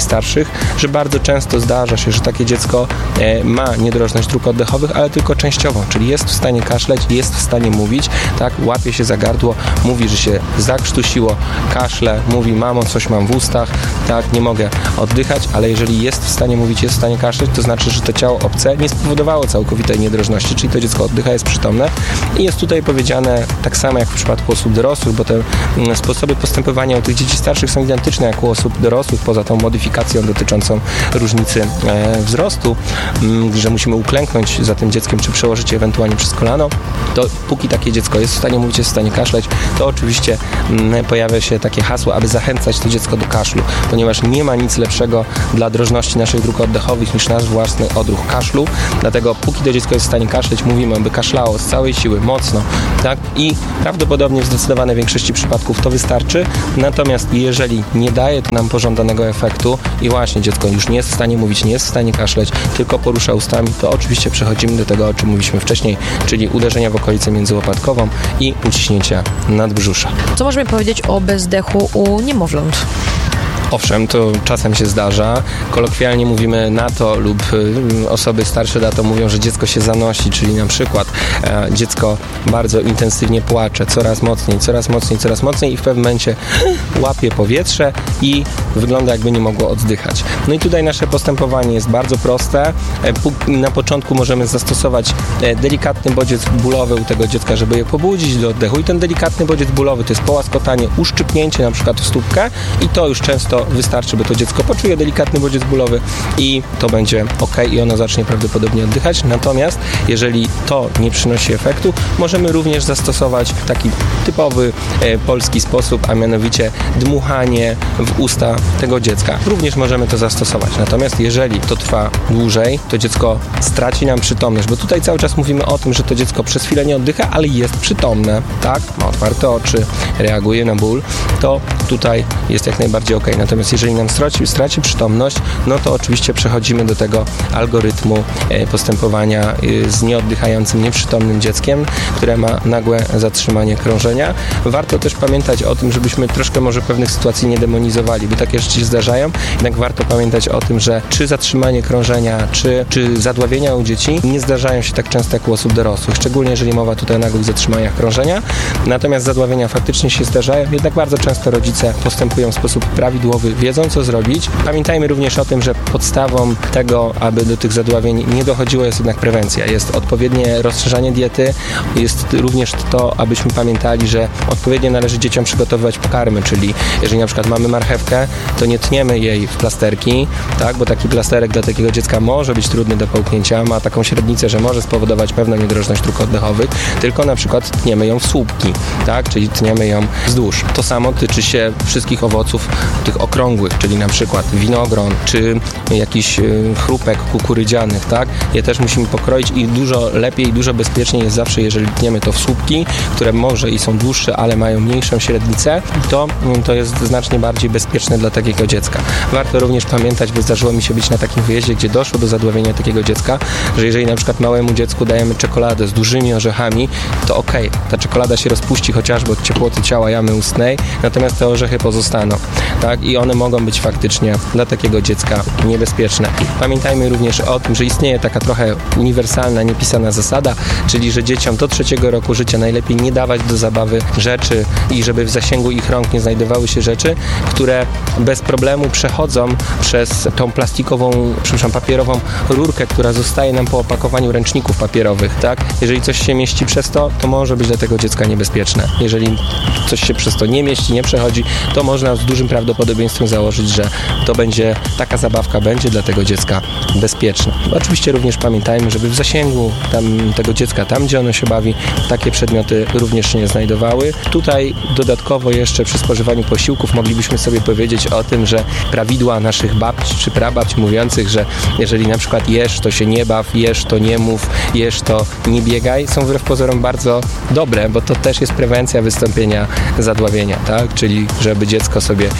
dzieci starszych, że bardzo często zdarza się, że takie dziecko e, ma niedrożność dróg oddechowych, ale tylko częściowo, czyli jest w stanie kaszleć, jest w stanie mówić, tak, łapie się za gardło, mówi, że się zakrztusiło, kaszle, mówi, mamo, coś mam w ustach, tak, nie mogę oddychać, ale jeżeli jest w stanie mówić, jest w stanie kaszleć, to znaczy, że to ciało obce nie spowodowało całkowitej niedrożności, czyli to dziecko oddycha, jest przytomne i jest tutaj powiedziane tak samo jak w przypadku osób dorosłych, bo te mm, sposoby postępowania u tych dzieci starszych są identyczne jak u osób dorosłych, poza tą modyfikacją dotyczącą różnicy e, wzrostu, m, że musimy uklęknąć za tym dzieckiem, czy przełożyć je ewentualnie przez kolano, to póki takie dziecko jest w stanie mówić, jest w stanie kaszleć, to oczywiście m, pojawia się takie hasło, aby zachęcać to dziecko do kaszlu, ponieważ nie ma nic lepszego dla drożności naszych dróg oddechowych niż nasz własny odruch kaszlu, dlatego póki to dziecko jest w stanie kaszleć, mówimy, aby kaszlało z całej siły, mocno, tak, i prawdopodobnie w zdecydowanej większości przypadków to wystarczy, natomiast jeżeli nie daje to nam pożądanego efektu i właśnie dziecko już nie jest w stanie mówić, nie jest w stanie kaszleć, tylko porusza ustami, to oczywiście przechodzimy do tego, o czym mówiliśmy wcześniej, czyli uderzenia w okolicę międzyłopatkową i uciśnięcia nadbrzusza. Co możemy powiedzieć o bezdechu u niemowląt? Owszem, to czasem się zdarza. Kolokwialnie mówimy na to lub y, osoby starsze na to mówią, że dziecko się zanosi, czyli na przykład e, dziecko bardzo intensywnie płacze, coraz mocniej, coraz mocniej, coraz mocniej i w pewnym momencie łapie powietrze i wygląda jakby nie mogło oddychać. No i tutaj nasze postępowanie jest bardzo proste. E, na początku możemy zastosować e, delikatny bodziec bólowy u tego dziecka, żeby je pobudzić do oddechu i ten delikatny bodziec bólowy to jest połaskotanie, uszczypnięcie na przykład w stópkę i to już często wystarczy, by to dziecko poczuje delikatny bodziec bólowy i to będzie ok i ono zacznie prawdopodobnie oddychać. Natomiast jeżeli to nie przynosi efektu, możemy również zastosować taki typowy e, polski sposób, a mianowicie dmuchanie w usta tego dziecka. Również możemy to zastosować. Natomiast jeżeli to trwa dłużej, to dziecko straci nam przytomność, bo tutaj cały czas mówimy o tym, że to dziecko przez chwilę nie oddycha, ale jest przytomne, tak? Ma otwarte oczy, reaguje na ból, to tutaj jest jak najbardziej ok. Natomiast jeżeli nam straci, straci przytomność, no to oczywiście przechodzimy do tego algorytmu postępowania z nieoddychającym, nieprzytomnym dzieckiem, które ma nagłe zatrzymanie krążenia. Warto też pamiętać o tym, żebyśmy troszkę może pewnych sytuacji nie demonizowali, bo takie rzeczy się zdarzają, jednak warto pamiętać o tym, że czy zatrzymanie krążenia, czy, czy zadławienia u dzieci nie zdarzają się tak często jak u osób dorosłych, szczególnie jeżeli mowa tutaj o nagłych zatrzymaniach krążenia. Natomiast zadławienia faktycznie się zdarzają, jednak bardzo często rodzice postępują w sposób prawidłowy, wiedzą co zrobić. Pamiętajmy również o tym, że podstawą tego, aby do tych zadławień nie dochodziło, jest jednak prewencja. Jest odpowiednie rozszerzanie diety, jest również to, abyśmy pamiętali, że odpowiednio należy dzieciom przygotowywać pokarmy, czyli jeżeli na przykład mamy marchewkę, to nie tniemy jej w plasterki, tak, bo taki plasterek dla takiego dziecka może być trudny do połknięcia, ma taką średnicę, że może spowodować pewną niedrożność dróg oddechowych, tylko na przykład tniemy ją w słupki, tak, czyli tniemy ją wzdłuż. To samo tyczy się wszystkich owoców tych okrągłych, czyli na przykład winogron, czy jakiś chrupek kukurydzianych, tak, je też musimy pokroić i dużo lepiej i dużo bezpieczniej jest zawsze, jeżeli tniemy to w słupki, które może i są dłuższe, ale mają mniejszą średnicę, to, to jest znacznie bardziej bezpieczne dla takiego dziecka. Warto również pamiętać, bo zdarzyło mi się być na takim wyjeździe, gdzie doszło do zadławienia takiego dziecka, że jeżeli na przykład małemu dziecku dajemy czekoladę z dużymi orzechami, to okej, okay, ta czekolada się rozpuści chociażby od ciepłoty ciała jamy ustnej, natomiast te orzechy pozostaną, tak, i one mogą być faktycznie dla takiego dziecka niebezpieczne. Pamiętajmy również o tym, że istnieje taka trochę uniwersalna, niepisana zasada, czyli że dzieciom do trzeciego roku życia najlepiej nie dawać do zabawy rzeczy i żeby w zasięgu ich rąk nie znajdowały się rzeczy, które bez problemu przechodzą przez tą plastikową, przepraszam, papierową rurkę, która zostaje nam po opakowaniu ręczników papierowych, tak? Jeżeli coś się mieści przez to, to może być dla tego dziecka niebezpieczne. Jeżeli coś się przez to nie mieści, nie przechodzi, to można z dużym prawdopodobieństwem założyć, że to będzie, taka zabawka będzie dla tego dziecka bezpieczna. Oczywiście również pamiętajmy, żeby w zasięgu tam, tego dziecka, tam gdzie ono się bawi, takie przedmioty również się nie znajdowały. Tutaj dodatkowo jeszcze przy spożywaniu posiłków moglibyśmy sobie powiedzieć o tym, że prawidła naszych babci czy prababć mówiących, że jeżeli na przykład jesz, to się nie baw, jesz, to nie mów, jesz, to nie biegaj, są wbrew pozorom bardzo dobre, bo to też jest prewencja wystąpienia zadławienia, tak? Czyli żeby dziecko sobie siedziało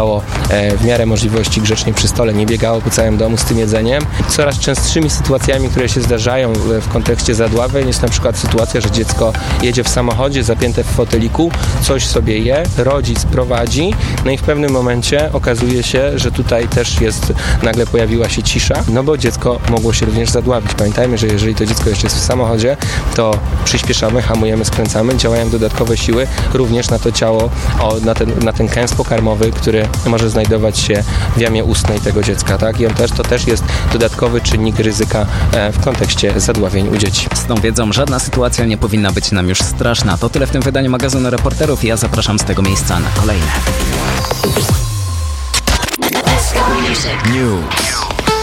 siedziało e, w miarę możliwości grzecznie przy stole, nie biegało po całym domu z tym jedzeniem. Coraz częstszymi sytuacjami, które się zdarzają w, w kontekście zadławień jest na przykład sytuacja, że dziecko jedzie w samochodzie, zapięte w foteliku, coś sobie je, rodzic prowadzi, no i w pewnym momencie okazuje się, że tutaj też jest, nagle pojawiła się cisza, no bo dziecko mogło się również zadławić. Pamiętajmy, że jeżeli to dziecko jeszcze jest w samochodzie, to przyspieszamy, hamujemy, skręcamy, działają dodatkowe siły również na to ciało, o, na, ten, na ten kęs pokarmowy, który może znajdować się w jamie ustnej tego dziecka, tak? I on też, to też jest dodatkowy czynnik ryzyka e, w kontekście zadławień u dzieci. Z tą wiedzą żadna sytuacja nie powinna być nam już straszna. To tyle w tym wydaniu magazynu Reporterów i ja zapraszam z tego miejsca na kolejne. News.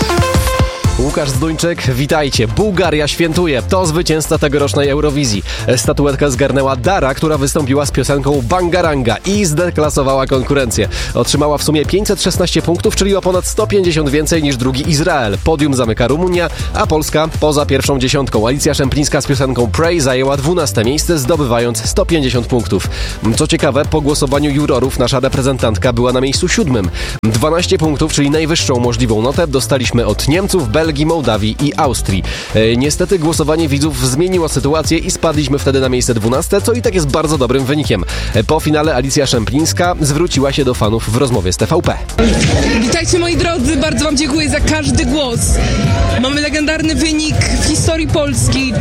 Łukasz Zduńczyk, witajcie. Bułgaria świętuje. To zwycięzca tegorocznej Eurowizji. Statuetkę zgarnęła Dara, która wystąpiła z piosenką Bangaranga i zdeklasowała konkurencję. Otrzymała w sumie pięćset szesnaście punktów, czyli o ponad sto pięćdziesiąt więcej niż drugi Izrael. Podium zamyka Rumunia, a Polska poza pierwszą dziesiątką. Alicja Szemplińska z piosenką Pray zajęła dwunaste miejsce, zdobywając sto pięćdziesiąt punktów. Co ciekawe, po głosowaniu jurorów nasza reprezentantka była na miejscu siódmym. dwanaście punktów, czyli najwyższą możliwą notę, dostaliśmy od Niemców, Belgii, Mołdawii i Austrii. E, niestety głosowanie widzów zmieniło sytuację i spadliśmy wtedy na miejsce dwunaste, co i tak jest bardzo dobrym wynikiem. E, po finale Alicja Szemplińska zwróciła się do fanów w rozmowie z T V P. Witajcie moi drodzy, bardzo wam dziękuję za każdy głos. Mamy legendarny wynik w historii Polski.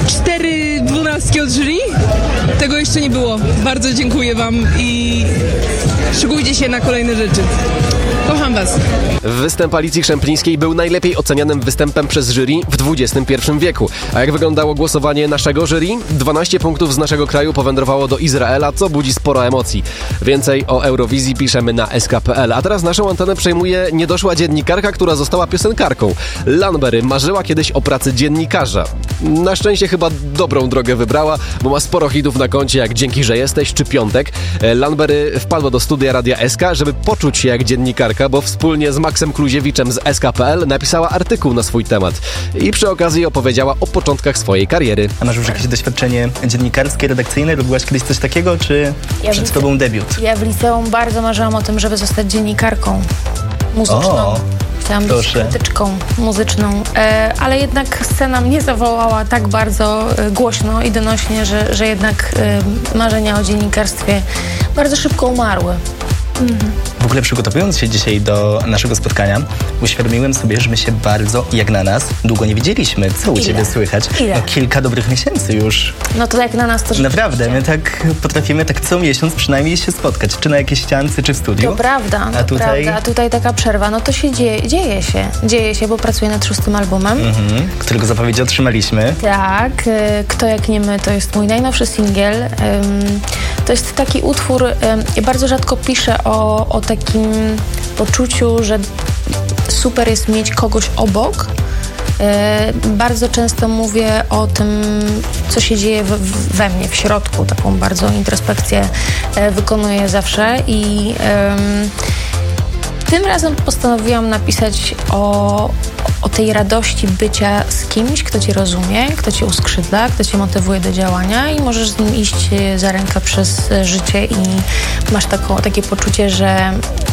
Cztery dwunastki od jury. Tego jeszcze nie było. Bardzo dziękuję wam i szykujcie się na kolejne rzeczy. Kocham was. Występ Alicji Szemplińskiej był najlepiej ocenianym występem przez jury w dwudziestym pierwszym wieku. A jak wyglądało głosowanie naszego jury? dwanaście punktów z naszego kraju powędrowało do Izraela, co budzi sporo emocji. Więcej o Eurowizji piszemy na S K kropka P L. A teraz naszą antenę przejmuje niedoszła dziennikarka, która została piosenkarką. Lanbery marzyła kiedyś o pracy dziennikarza. Na szczęście chyba dobrą drogę wybrała, bo ma sporo hitów na koncie, jak Dzięki, że jesteś czy Piątek. Lanbery wpadła do studia Radia S K, żeby poczuć się jak dziennikarka, bo wspólnie z Maxem Kluziewiczem z S K kropka P L napisała artykuł na swój temat. I przy okazji opowiedziała o początkach swojej kariery. A masz już jakieś doświadczenie dziennikarskie, redakcyjne? Robiłaś kiedyś coś takiego, czy ja przed tobą debiut? Ja w liceum bardzo marzyłam o tym, żeby zostać dziennikarką muzyczną. O, Chciałam proszę. być krytyczką muzyczną, e, ale jednak scena mnie zawołała tak bardzo e, głośno i donośnie, że, że jednak e, marzenia o dziennikarstwie bardzo szybko umarły. Mhm. W ogóle przygotowując się dzisiaj do naszego spotkania, uświadomiłem sobie, że my się bardzo, jak na nas, długo nie widzieliśmy. Co u Ile? ciebie słychać? Ile? No kilka dobrych miesięcy już. No to jak na nas to Naprawdę, my tak potrafimy tak co miesiąc przynajmniej się spotkać, czy na jakiejś ściance, czy w studiu. To prawda, a to tutaj... prawda. A tutaj taka przerwa, no to się dzieje, dzieje się. Dzieje się, bo pracuję nad szóstym albumem. Mhm, którego zapowiedzi otrzymaliśmy. Tak, Kto jak nie my to jest mój najnowszy singiel. To jest taki utwór, ja bardzo rzadko piszę o, o takim poczuciu, że super jest mieć kogoś obok. Bardzo często mówię o tym, co się dzieje we, we mnie, w środku. Taką bardzo introspekcję wykonuję zawsze i um, tym razem postanowiłam napisać o, o tej radości bycia z kimś, kto cię rozumie, kto cię uskrzydla, kto cię motywuje do działania i możesz z nim iść za rękę przez życie i masz taką, takie poczucie, że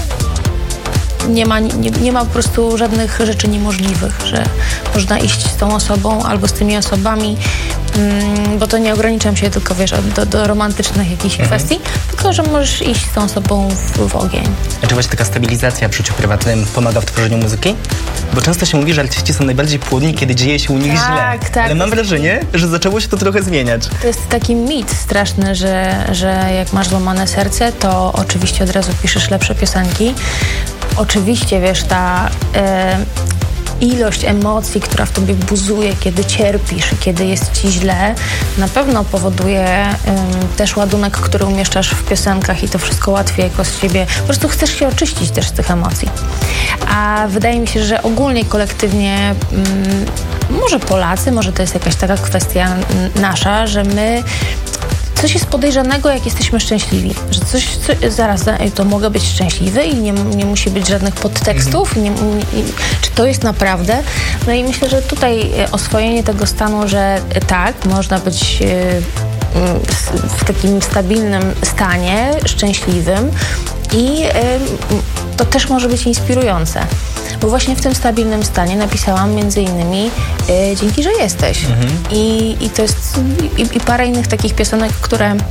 nie ma, nie, nie ma po prostu żadnych rzeczy niemożliwych, że można iść z tą osobą albo z tymi osobami, mm, bo to nie ograniczam się tylko, wiesz, do, do romantycznych jakichś mhm. kwestii, tylko, że możesz iść z tą osobą w, w ogień. A czy właśnie taka stabilizacja w życiu prywatnym pomaga w tworzeniu muzyki? Bo często się mówi, że artyści są najbardziej płodni, kiedy dzieje się u nich tak, źle. Tak, ale mam wrażenie, że zaczęło się to trochę zmieniać. To jest taki mit straszny, że, że jak masz złamane serce, to oczywiście od razu piszesz lepsze piosenki. Oczywiście, wiesz, ta e, ilość emocji, która w tobie buzuje, kiedy cierpisz, kiedy jest ci źle, na pewno powoduje e, też ładunek, który umieszczasz w piosenkach i to wszystko łatwiej jako z siebie. Po prostu chcesz się oczyścić też z tych emocji. A wydaje mi się, że ogólnie, kolektywnie, mm, może Polacy, może to jest jakaś taka kwestia nasza, że my coś jest podejrzanego, jak jesteśmy szczęśliwi. Że coś, co, zaraz, to mogę być szczęśliwy i nie, nie musi być żadnych podtekstów. Nie, nie, czy to jest naprawdę? No i myślę, że tutaj oswojenie tego stanu, że tak, można być w takim stabilnym stanie, szczęśliwym, I to też może być inspirujące. Bo właśnie w tym stabilnym stanie napisałam między innymi y, Dzięki, że jesteś. Mhm. I, I to jest i, i parę innych takich piosenek, które, y,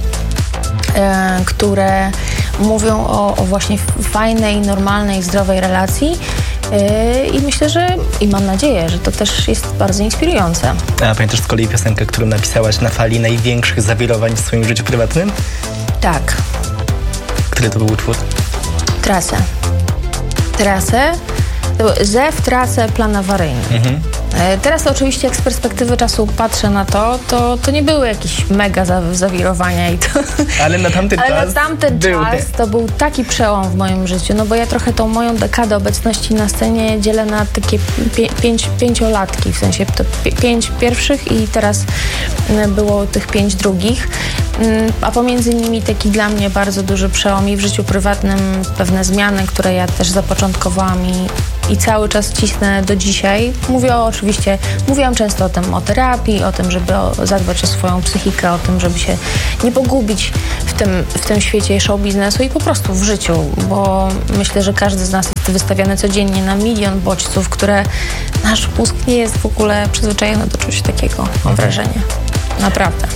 które mówią o, o właśnie fajnej, normalnej, zdrowej relacji. Y, I myślę, że i mam nadzieję, że to też jest bardzo inspirujące. A pamiętasz z kolei piosenkę, którą napisałaś na fali największych zawirowań w swoim życiu prywatnym? Tak. Który to był utwór? Trasę. Trasę. Zew, trasę, plan awaryjny. Mhm. Teraz to oczywiście, jak z perspektywy czasu patrzę na to, to, to nie były jakieś mega zawirowania i to... Ale na tamten Ale czas na tamten były. czas to był taki przełom w moim życiu, no bo ja trochę tą moją dekadę obecności na scenie dzielę na takie pie, pięć, pięciolatki, w sensie to pi, pięć pierwszych i teraz było tych pięć drugich, a pomiędzy nimi taki dla mnie bardzo duży przełom i w życiu prywatnym pewne zmiany, które ja też zapoczątkowałam i i cały czas cisnę do dzisiaj. Mówię o, oczywiście, mówiłam często o tym, o terapii, o tym, żeby o, zadbać o swoją psychikę, o tym, żeby się nie pogubić w tym, w tym świecie show biznesu i po prostu w życiu, bo myślę, że każdy z nas jest wystawiany codziennie na milion bodźców, które nasz mózg nie jest w ogóle przyzwyczajony do czegoś takiego, mam wrażenie. Naprawdę.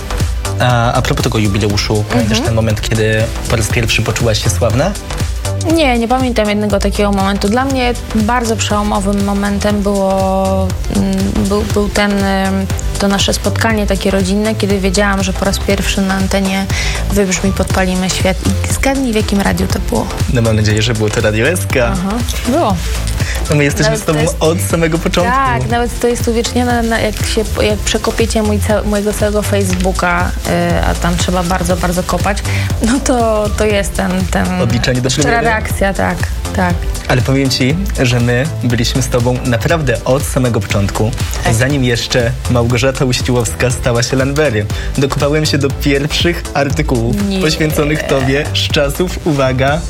A, a propos tego jubileuszu, pamiętasz mhm. ten moment, kiedy po raz pierwszy poczułaś się sławna? Nie, nie pamiętam jednego takiego momentu. Dla mnie bardzo przełomowym momentem było, był, był ten, to nasze spotkanie takie rodzinne, kiedy wiedziałam, że po raz pierwszy na antenie wybrzmi Podpalimy Świat. I zgadnij, w jakim radiu to było. No mam nadzieję, że było to Radio S K. Aha, było. No my jesteśmy nawet z tobą jest, od samego początku. Tak, nawet to jest uwiecznione, na, jak, się, jak przekopiecie mój, mojego całego Facebooka, yy, a tam trzeba bardzo, bardzo kopać, no to, to jest ten, ten odliczenie do szczera reakcja, tak, tak. Ale powiem ci, że my byliśmy z tobą naprawdę od samego początku, tak. Zanim jeszcze Małgorzata Uściłowska stała się Lanberiem. Dokopałem się do pierwszych artykułów Nie. poświęconych tobie z czasów, uwaga,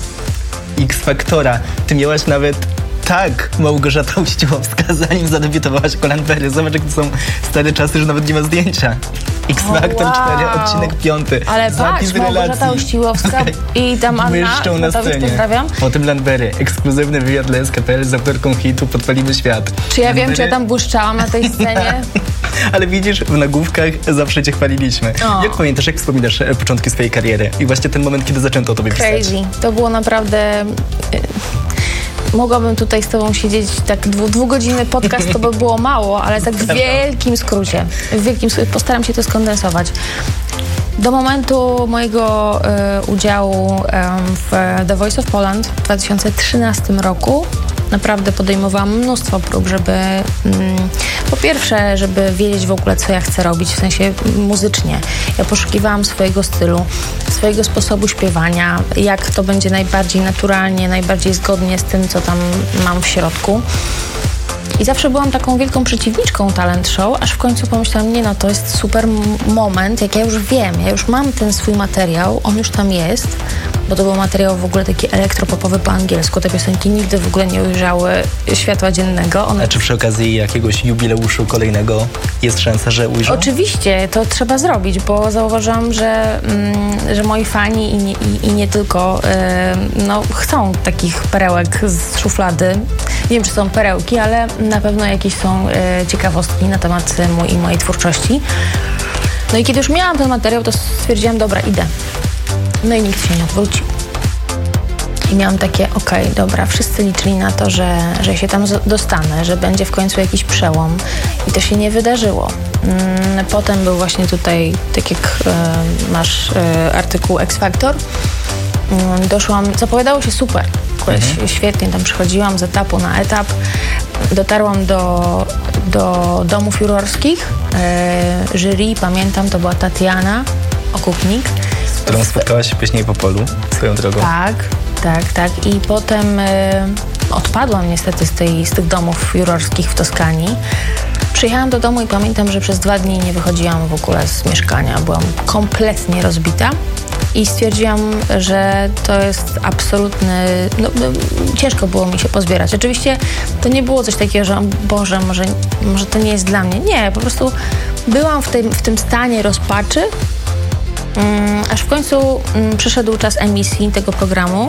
X-Faktora. Ty miałaś nawet tak, Małgorzata Uściłowska, zanim zadebiutowałaś jako Lanbery. Zobacz, jak to są stare czasy, że nawet nie ma zdjęcia. X-Factor wow. cztery, odcinek piąty. Ale patrz, Małgorzata Uściłowska okay. i tam Anna, Myszczą na scenie. Pozdrawiam. Potem Lanbery, ekskluzywny wywiad dla S K P L z autorką hitu Podpalimy Świat. Czy ja Lanbery... wiem, czy ja tam błyszczałam na tej scenie? Ale widzisz, w nagłówkach zawsze cię chwaliliśmy. O. Jak pamiętasz, jak wspominasz początki swojej kariery i właśnie ten moment, kiedy zaczęto o tobie pisać? Crazy. To było naprawdę... Mogłabym tutaj z tobą siedzieć tak dwu, dwugodzinny podcast, to by było mało, ale tak w wielkim skrócie. W wielkim skrócie. Postaram się to skondensować. Do momentu mojego e, udziału e, w The Voice of Poland w dwa tysiące trzynastym roku naprawdę podejmowałam mnóstwo prób, żeby mm, po pierwsze, żeby wiedzieć w ogóle, co ja chcę robić, w sensie muzycznie. Ja poszukiwałam swojego stylu, swojego sposobu śpiewania, jak to będzie najbardziej naturalnie, najbardziej zgodnie z tym, co tam mam w środku. I zawsze byłam taką wielką przeciwniczką talent show, aż w końcu pomyślałam, nie no, to jest super moment, jak ja już wiem, ja już mam ten swój materiał, on już tam jest, bo to był materiał w ogóle taki elektropopowy po angielsku. Te piosenki nigdy w ogóle nie ujrzały światła dziennego. One... A czy przy okazji jakiegoś jubileuszu kolejnego jest szansa, że ujrzą? Oczywiście, to trzeba zrobić, bo zauważyłam, że, mm, że moi fani i nie, i, i nie tylko yy, no, chcą takich perełek z szuflady. Nie wiem, czy są perełki, ale na pewno jakieś są yy, ciekawostki na temat mój, mojej twórczości. No i kiedy już miałam ten materiał, to stwierdziłam, dobra, idę. No i nikt się nie odwrócił. I miałam takie, okej, okay, dobra, wszyscy liczyli na to, że, że się tam dostanę, że będzie w końcu jakiś przełom. I to się nie wydarzyło. Potem był właśnie tutaj, tak jak e, masz e, artykuł X-Factor, doszłam, zapowiadało się super. Mhm. Świetnie, tam przychodziłam z etapu na etap. Dotarłam do, do domów jurorskich. E, jury, pamiętam, to była Tatiana Okupnik, z którą spotkałaś się później po polu, swoją drogą. Tak, tak, tak. I potem y, odpadłam niestety z, tej, z tych domów jurorskich w Toskanii. Przyjechałam do domu i pamiętam, że przez dwa dni nie wychodziłam w ogóle z mieszkania. Byłam kompletnie rozbita i stwierdziłam, że to jest absolutny... No, no, ciężko było mi się pozbierać. Oczywiście to nie było coś takiego, że Boże, może, może to nie jest dla mnie. Nie, po prostu byłam w tym, w tym stanie rozpaczy, Um, aż w końcu um, przyszedł czas emisji tego programu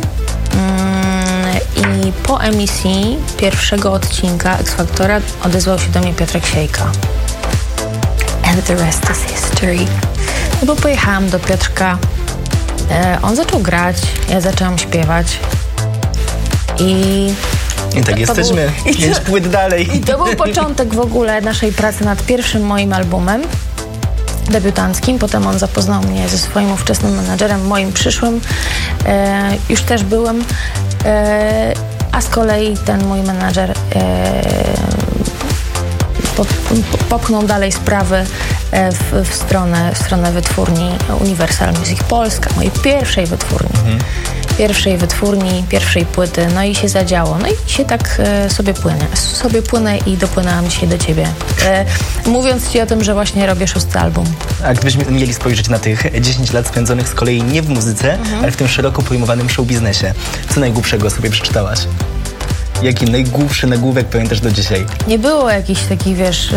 I po emisji pierwszego odcinka X Factora odezwał się do mnie Piotrek Siejka. And the rest is history. No bo pojechałam do Piotrka, e, on zaczął grać, ja zaczęłam śpiewać i... I tak to jesteśmy, był, pięć płyt dalej. I to był początek w ogóle naszej pracy nad pierwszym moim albumem debiutanckim. Potem on zapoznał mnie ze swoim ówczesnym menadżerem, moim przyszłym. E, już też byłem. E, a z kolei ten mój menadżer e, po, po, popchnął dalej sprawy e, w, w, stronę, w stronę wytwórni Universal Music Polska, mojej pierwszej wytwórni. Mhm. Pierwszej wytwórni, pierwszej płyty, no i się zadziało. No i się tak e, sobie płynę. Sobie płynę i dopłynęłam dzisiaj do ciebie. E, mówiąc ci o tym, że właśnie robię szósty album. A gdybyśmy mieli spojrzeć na tych dziesięć lat spędzonych z kolei nie w muzyce, mhm. ale w tym szeroko pojmowanym showbiznesie. Co najgłupszego sobie przeczytałaś? Jaki najgłupszy nagłówek pamiętasz do dzisiaj? Nie było jakichś takich, wiesz...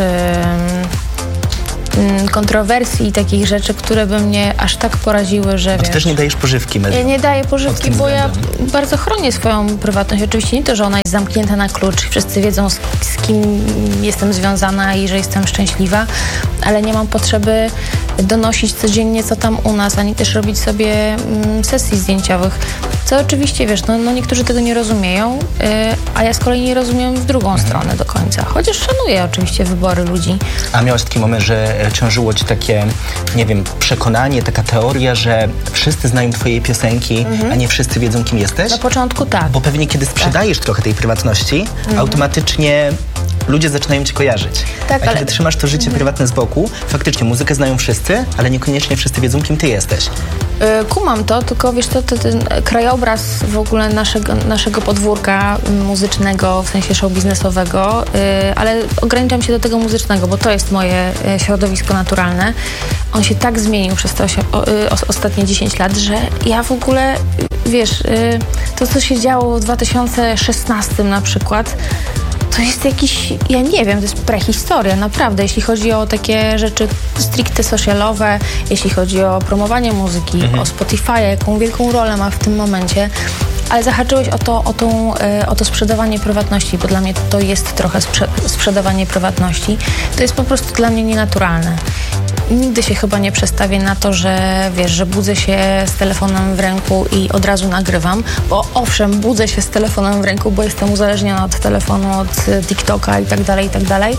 Yy... kontrowersji i takich rzeczy, które by mnie aż tak poraziły, że no to wiesz, też nie dajesz pożywki mediom. Ja nie daję pożywki, bo ja bardzo chronię swoją prywatność. Oczywiście nie to, że ona jest zamknięta na klucz. Wszyscy wiedzą, z, z kim jestem związana i że jestem szczęśliwa, ale nie mam potrzeby donosić codziennie, co tam u nas, ani też robić sobie mm, sesji zdjęciowych. Co oczywiście, wiesz, no, no niektórzy tego nie rozumieją, yy, a ja z kolei nie rozumiem w drugą mhm. stronę do końca. Chociaż szanuję oczywiście wybory ludzi. A miałaś taki moment, że ciążyło ci takie, nie wiem, przekonanie, taka teoria, że wszyscy znają twoje piosenki, mhm. a nie wszyscy wiedzą, kim jesteś? Na początku tak. Bo pewnie kiedy sprzedajesz tak. trochę tej prywatności, mhm. automatycznie ludzie zaczynają cię kojarzyć. Tak, a ale... kiedy trzymasz to życie mhm. prywatne z boku, faktycznie muzykę znają wszyscy, ale niekoniecznie wszyscy wiedzą, kim ty jesteś. Yy, kumam to, tylko wiesz, to, to ten krajobraz w ogóle naszego, naszego podwórka muzycznego, w sensie show biznesowego, yy, ale ograniczam się do tego muzycznego, bo to jest moje yy, środowisko naturalne. On się tak zmienił przez te osi- o, yy, ostatnie dziesięć lat, że ja w ogóle, yy, wiesz, yy, to co się działo w dwa tysiące szesnastym na przykład, to jest jakiś, ja nie wiem, to jest prehistoria, naprawdę, jeśli chodzi o takie rzeczy stricte socialowe, jeśli chodzi o promowanie muzyki, mhm. o Spotify, jaką wielką rolę ma w tym momencie, ale zahaczyłeś o to, o, tą, o to sprzedawanie prywatności, bo dla mnie to jest trochę sprze- sprzedawanie prywatności. To jest po prostu dla mnie nienaturalne. Nigdy się chyba nie przestawię na to, że wiesz, że budzę się z telefonem w ręku i od razu nagrywam, bo owszem, budzę się z telefonem w ręku, bo jestem uzależniona od telefonu, od TikToka i tak dalej, i tak dalej,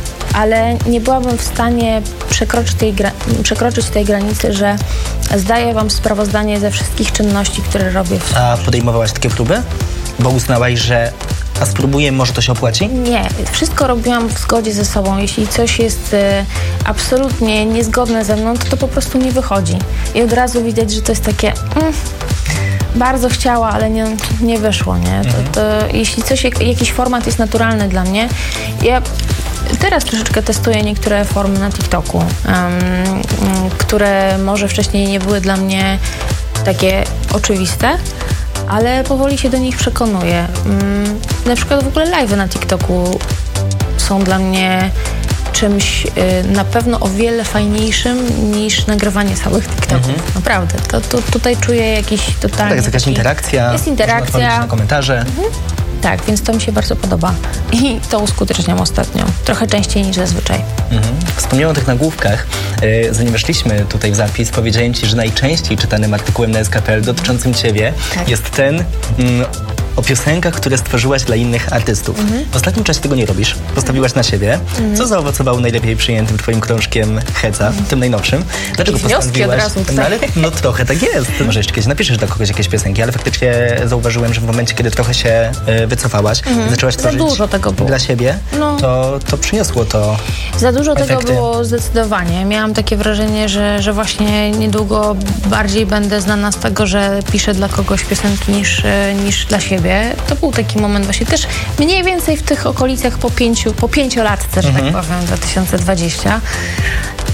ale nie byłabym w stanie przekroczyć tej, gra- przekroczyć tej granicy, że zdaję wam sprawozdanie ze wszystkich czynności, które robię. W... A podejmowałaś takie próby? Bo uznałaś, że a spróbuję, może to się opłaci? Nie, wszystko robiłam w zgodzie ze sobą. Jeśli coś jest y, absolutnie niezgodne ze mną, to to po prostu nie wychodzi. I od razu widać, że to jest takie mm, bardzo chciała, ale nie, nie wyszło, nie? To, to, jeśli coś, jakiś format jest naturalny dla mnie, ja teraz troszeczkę testuję niektóre formy na TikToku, um, które może wcześniej nie były dla mnie takie oczywiste, ale powoli się do nich przekonuję. Um, na przykład w ogóle live'y na TikToku są dla mnie czymś y, na pewno o wiele fajniejszym niż nagrywanie całych TikToków. Mhm. Naprawdę. To, to tutaj czuję jakiś totalnie... Tak, jest jakaś taki, interakcja. Jest interakcja. Na komentarze. Mhm. Tak, więc to mi się bardzo podoba. I to uskuteczniam ostatnio. Trochę częściej niż zazwyczaj. Mhm. Wspomniałem o tych nagłówkach. Yy, zanim weszliśmy tutaj w zapis, powiedziałem ci, że najczęściej czytanym artykułem na S K P L dotyczącym ciebie tak. jest ten... Mm, o piosenkach, które stworzyłaś dla innych artystów. Mhm. W ostatnim czasie tego nie robisz. Postawiłaś na siebie. Mhm. Co zaowocowało najlepiej przyjętym twoim krążkiem Heca, mhm. tym najnowszym? Dlaczego postanowiłaś? No, ale, no trochę tak jest. Może jeszcze kiedyś napiszesz dla kogoś jakieś piosenki, ale faktycznie zauważyłem, że w momencie, kiedy trochę się y, wycofałaś mhm. i zaczęłaś tworzyć Za dużo tego było. dla siebie, no. to, to przyniosło to Za dużo efekty. Tego było zdecydowanie. Miałam takie wrażenie, że, że właśnie niedługo bardziej będę znana z tego, że piszę dla kogoś piosenki niż, niż dla siebie. To był taki moment właśnie też mniej więcej w tych okolicach po pięciu, po pięciolatce, że mhm. tak powiem, dwa tysiące dwudziestym.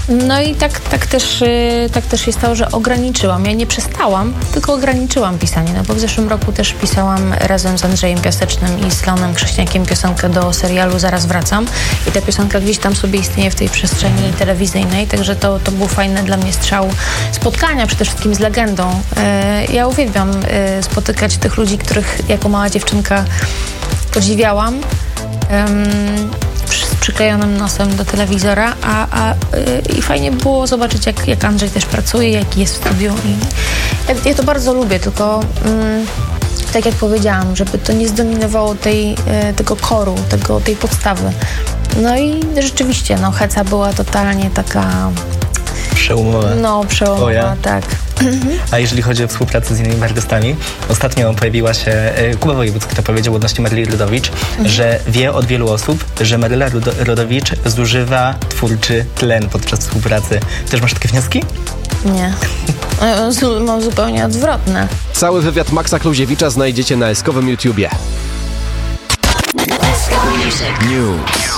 No i tak, tak, też, y, tak też się stało, że ograniczyłam. Ja nie przestałam, tylko ograniczyłam pisanie. No bo w zeszłym roku też pisałam razem z Andrzejem Piasecznym i z Leonem Krześniakiem piosenkę do serialu Zaraz wracam. I ta piosenka gdzieś tam sobie istnieje w tej przestrzeni telewizyjnej, także to, to był fajny dla mnie strzał spotkania przede wszystkim z legendą. Y, ja uwielbiam y, spotykać tych ludzi, których jako mała dziewczynka podziwiałam. Um, z przyklejonym nosem do telewizora, a, a yy, i fajnie było zobaczyć, jak, jak Andrzej też pracuje, jaki jest w studiu. I ja, ja to bardzo lubię, tylko mm, tak jak powiedziałam, żeby to nie zdominowało tej, yy, tego koru, tego, tej podstawy. No i rzeczywiście, no heca była totalnie taka... Przełomowa. No, przełomowa, Twoja. tak. A jeżeli chodzi o współpracę z innymi artystami, ostatnio pojawiła się e, Kuba Wojewódzki, to powiedział odnośnie Maryli Rodowicz, mhm. że wie od wielu osób, że Maryla Rudo- Rodowicz zużywa twórczy tlen podczas współpracy. Też masz takie wnioski? Nie. Mam zupełnie odwrotne. Cały wywiad Maxa Kluziewicza znajdziecie na eskowym YouTubie. News.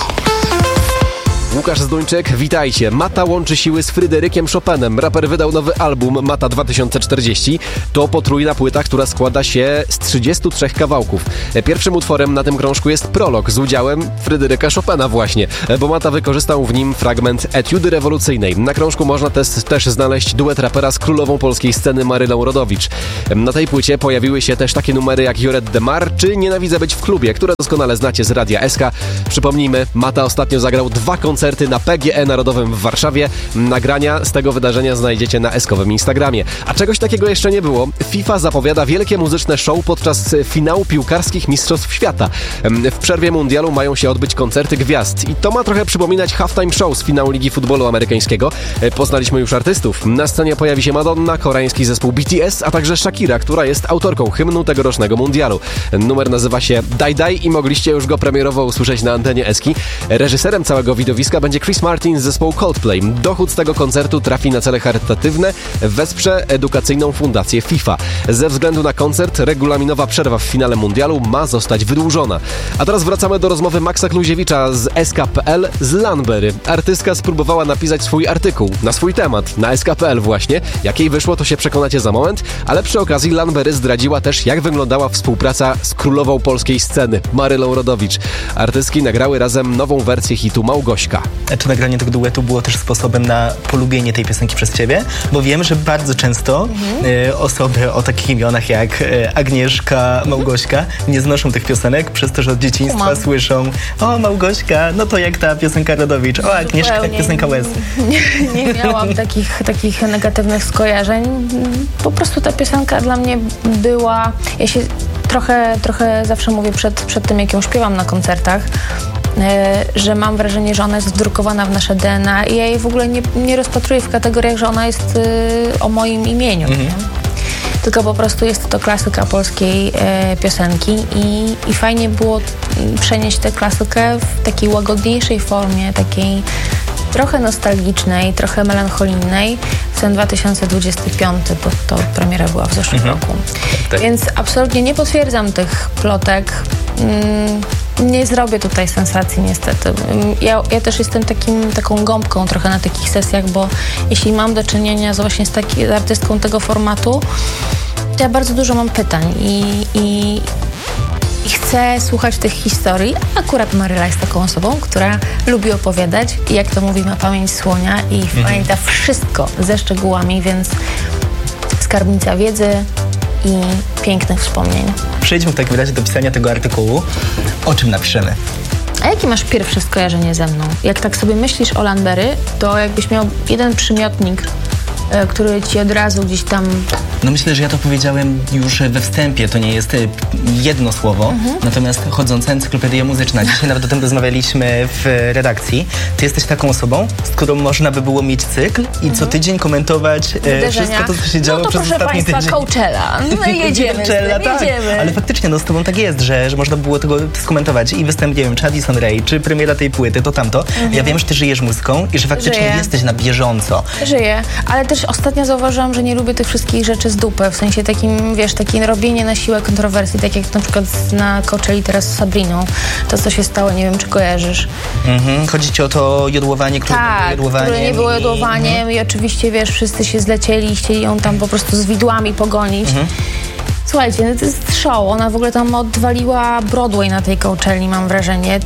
Łukasz Zduńczyk, witajcie. Mata łączy siły z Fryderykiem Chopinem. Raper wydał nowy album Mata dwa tysiące czterdzieści. To potrójna płyta, która składa się z trzydziestu trzech kawałków. Pierwszym utworem na tym krążku jest prolog z udziałem Fryderyka Chopina właśnie, bo Mata wykorzystał w nim fragment etiudy rewolucyjnej. Na krążku można też, też znaleźć duet rapera z królową polskiej sceny Marylą Rodowicz. Na tej płycie pojawiły się też takie numery jak Joret de Mar czy Nienawidzę być w klubie, które doskonale znacie z Radia S K. Przypomnijmy, Mata ostatnio zagrał dwa koncerty na P G E Narodowym w Warszawie. Nagrania z tego wydarzenia znajdziecie na eskowym Instagramie. A czegoś takiego jeszcze nie było. FIFA zapowiada wielkie muzyczne show podczas finału piłkarskich Mistrzostw Świata. W przerwie mundialu mają się odbyć koncerty gwiazd i to ma trochę przypominać halftime show z finału Ligi Futbolu Amerykańskiego. Poznaliśmy już artystów. Na scenie pojawi się Madonna, koreański zespół B T S, a także Shakira, która jest autorką hymnu tegorocznego mundialu. Numer nazywa się Dai Dai i mogliście już go premierowo usłyszeć na antenie Eski. Reżyserem całego widowiska będzie Chris Martin z zespołu Coldplay. Dochód z tego koncertu trafi na cele charytatywne, wesprze edukacyjną fundację FIFA. Ze względu na koncert regulaminowa przerwa w finale mundialu ma zostać wydłużona. A teraz wracamy do rozmowy Maxa Kluziewicza z S K kropka P L z Lanbery. Artystka spróbowała napisać swój artykuł na swój temat, na S K kropka P L właśnie. Jak jej wyszło, to się przekonacie za moment, ale przy okazji Lanbery zdradziła też, jak wyglądała współpraca z królową polskiej sceny, Marylą Rodowicz. Artystki nagrały razem nową wersję hitu Małgośka. Czy nagranie tego duetu było też sposobem na polubienie tej piosenki przez ciebie? Bo wiem, że bardzo często mhm. y, osoby o takich imionach jak y, Agnieszka, Małgośka nie znoszą tych piosenek przez to, że od dzieciństwa Umam. słyszą o Małgośka, no to jak ta piosenka Rodowicz, o Agnieszka, Zupełnie jak piosenka Łez. Nie, nie miałam takich, takich negatywnych skojarzeń. Po prostu ta piosenka dla mnie była... Ja się trochę, trochę zawsze mówię przed, przed tym, jak ją śpiewam na koncertach, że mam wrażenie, że ona jest wdrukowana w nasze D N A i ja jej w ogóle nie, nie rozpatruję w kategoriach, że ona jest y, o moim imieniu. Mhm. Tylko po prostu jest to klasyka polskiej y, piosenki i, i fajnie było przenieść tę klasykę w takiej łagodniejszej formie, takiej trochę nostalgicznej, trochę melancholijnej w ten dwa tysiące dwudziesty piąty, bo to premiera była w zeszłym mhm. roku. Tak. Więc absolutnie nie potwierdzam tych plotek. Mm, nie zrobię tutaj sensacji niestety. Ja, ja też jestem takim, taką gąbką trochę na takich sesjach, bo jeśli mam do czynienia z właśnie z, taki, z artystką tego formatu, to ja bardzo dużo mam pytań i, i, i chcę słuchać tych historii. Akurat Maryla jest taką osobą, która lubi opowiadać i jak to mówi, ma pamięć słonia i mhm. pamięta wszystko ze szczegółami, więc skarbnica wiedzy i pięknych wspomnień. Przejdźmy w takim razie do pisania tego artykułu. O czym napiszemy? A jakie masz pierwsze skojarzenie ze mną? Jak tak sobie myślisz o Lanbery, to jakbyś miał jeden przymiotnik, który ci od razu gdzieś tam... No myślę, że ja to powiedziałem już we wstępie, to nie jest jedno słowo, mhm. natomiast chodząca encyklopedia muzyczna. Dzisiaj nawet o tym rozmawialiśmy w redakcji. Ty jesteś taką osobą, z którą można by było mieć cykl i co tydzień komentować e, wszystko to, co się działo no to przez ostatni tydzień. No to proszę państwa, Coachella. No jedziemy Coachella, z tym, tak. jedziemy. Ale faktycznie, no z tobą tak jest, że, że można było tego skomentować i występ, nie wiem, czy Addison Rae, czy premiera tej płyty, to tamto. Mhm. Ja wiem, że ty żyjesz muzyką i że faktycznie Żyję. jesteś na bieżąco. Żyję, ale też ostatnio zauważyłam, że nie lubię tych wszystkich rzeczy z z dupy, w sensie takim, wiesz, takie robienie na siłę kontrowersji, tak jak na przykład na Coachelli teraz z Sabriną, to co się stało, nie wiem, czy kojarzysz. Mhm. Chodzi ci o to jodłowanie, które tak, było jodłowaniem. które nie było jodłowaniem i... Mhm. i oczywiście, wiesz, wszyscy się zlecieli i chcieli ją tam po prostu z widłami pogonić. Mhm. Słuchajcie, no to jest show. Ona w ogóle tam odwaliła Broadway na tej Coachelli, mam wrażenie.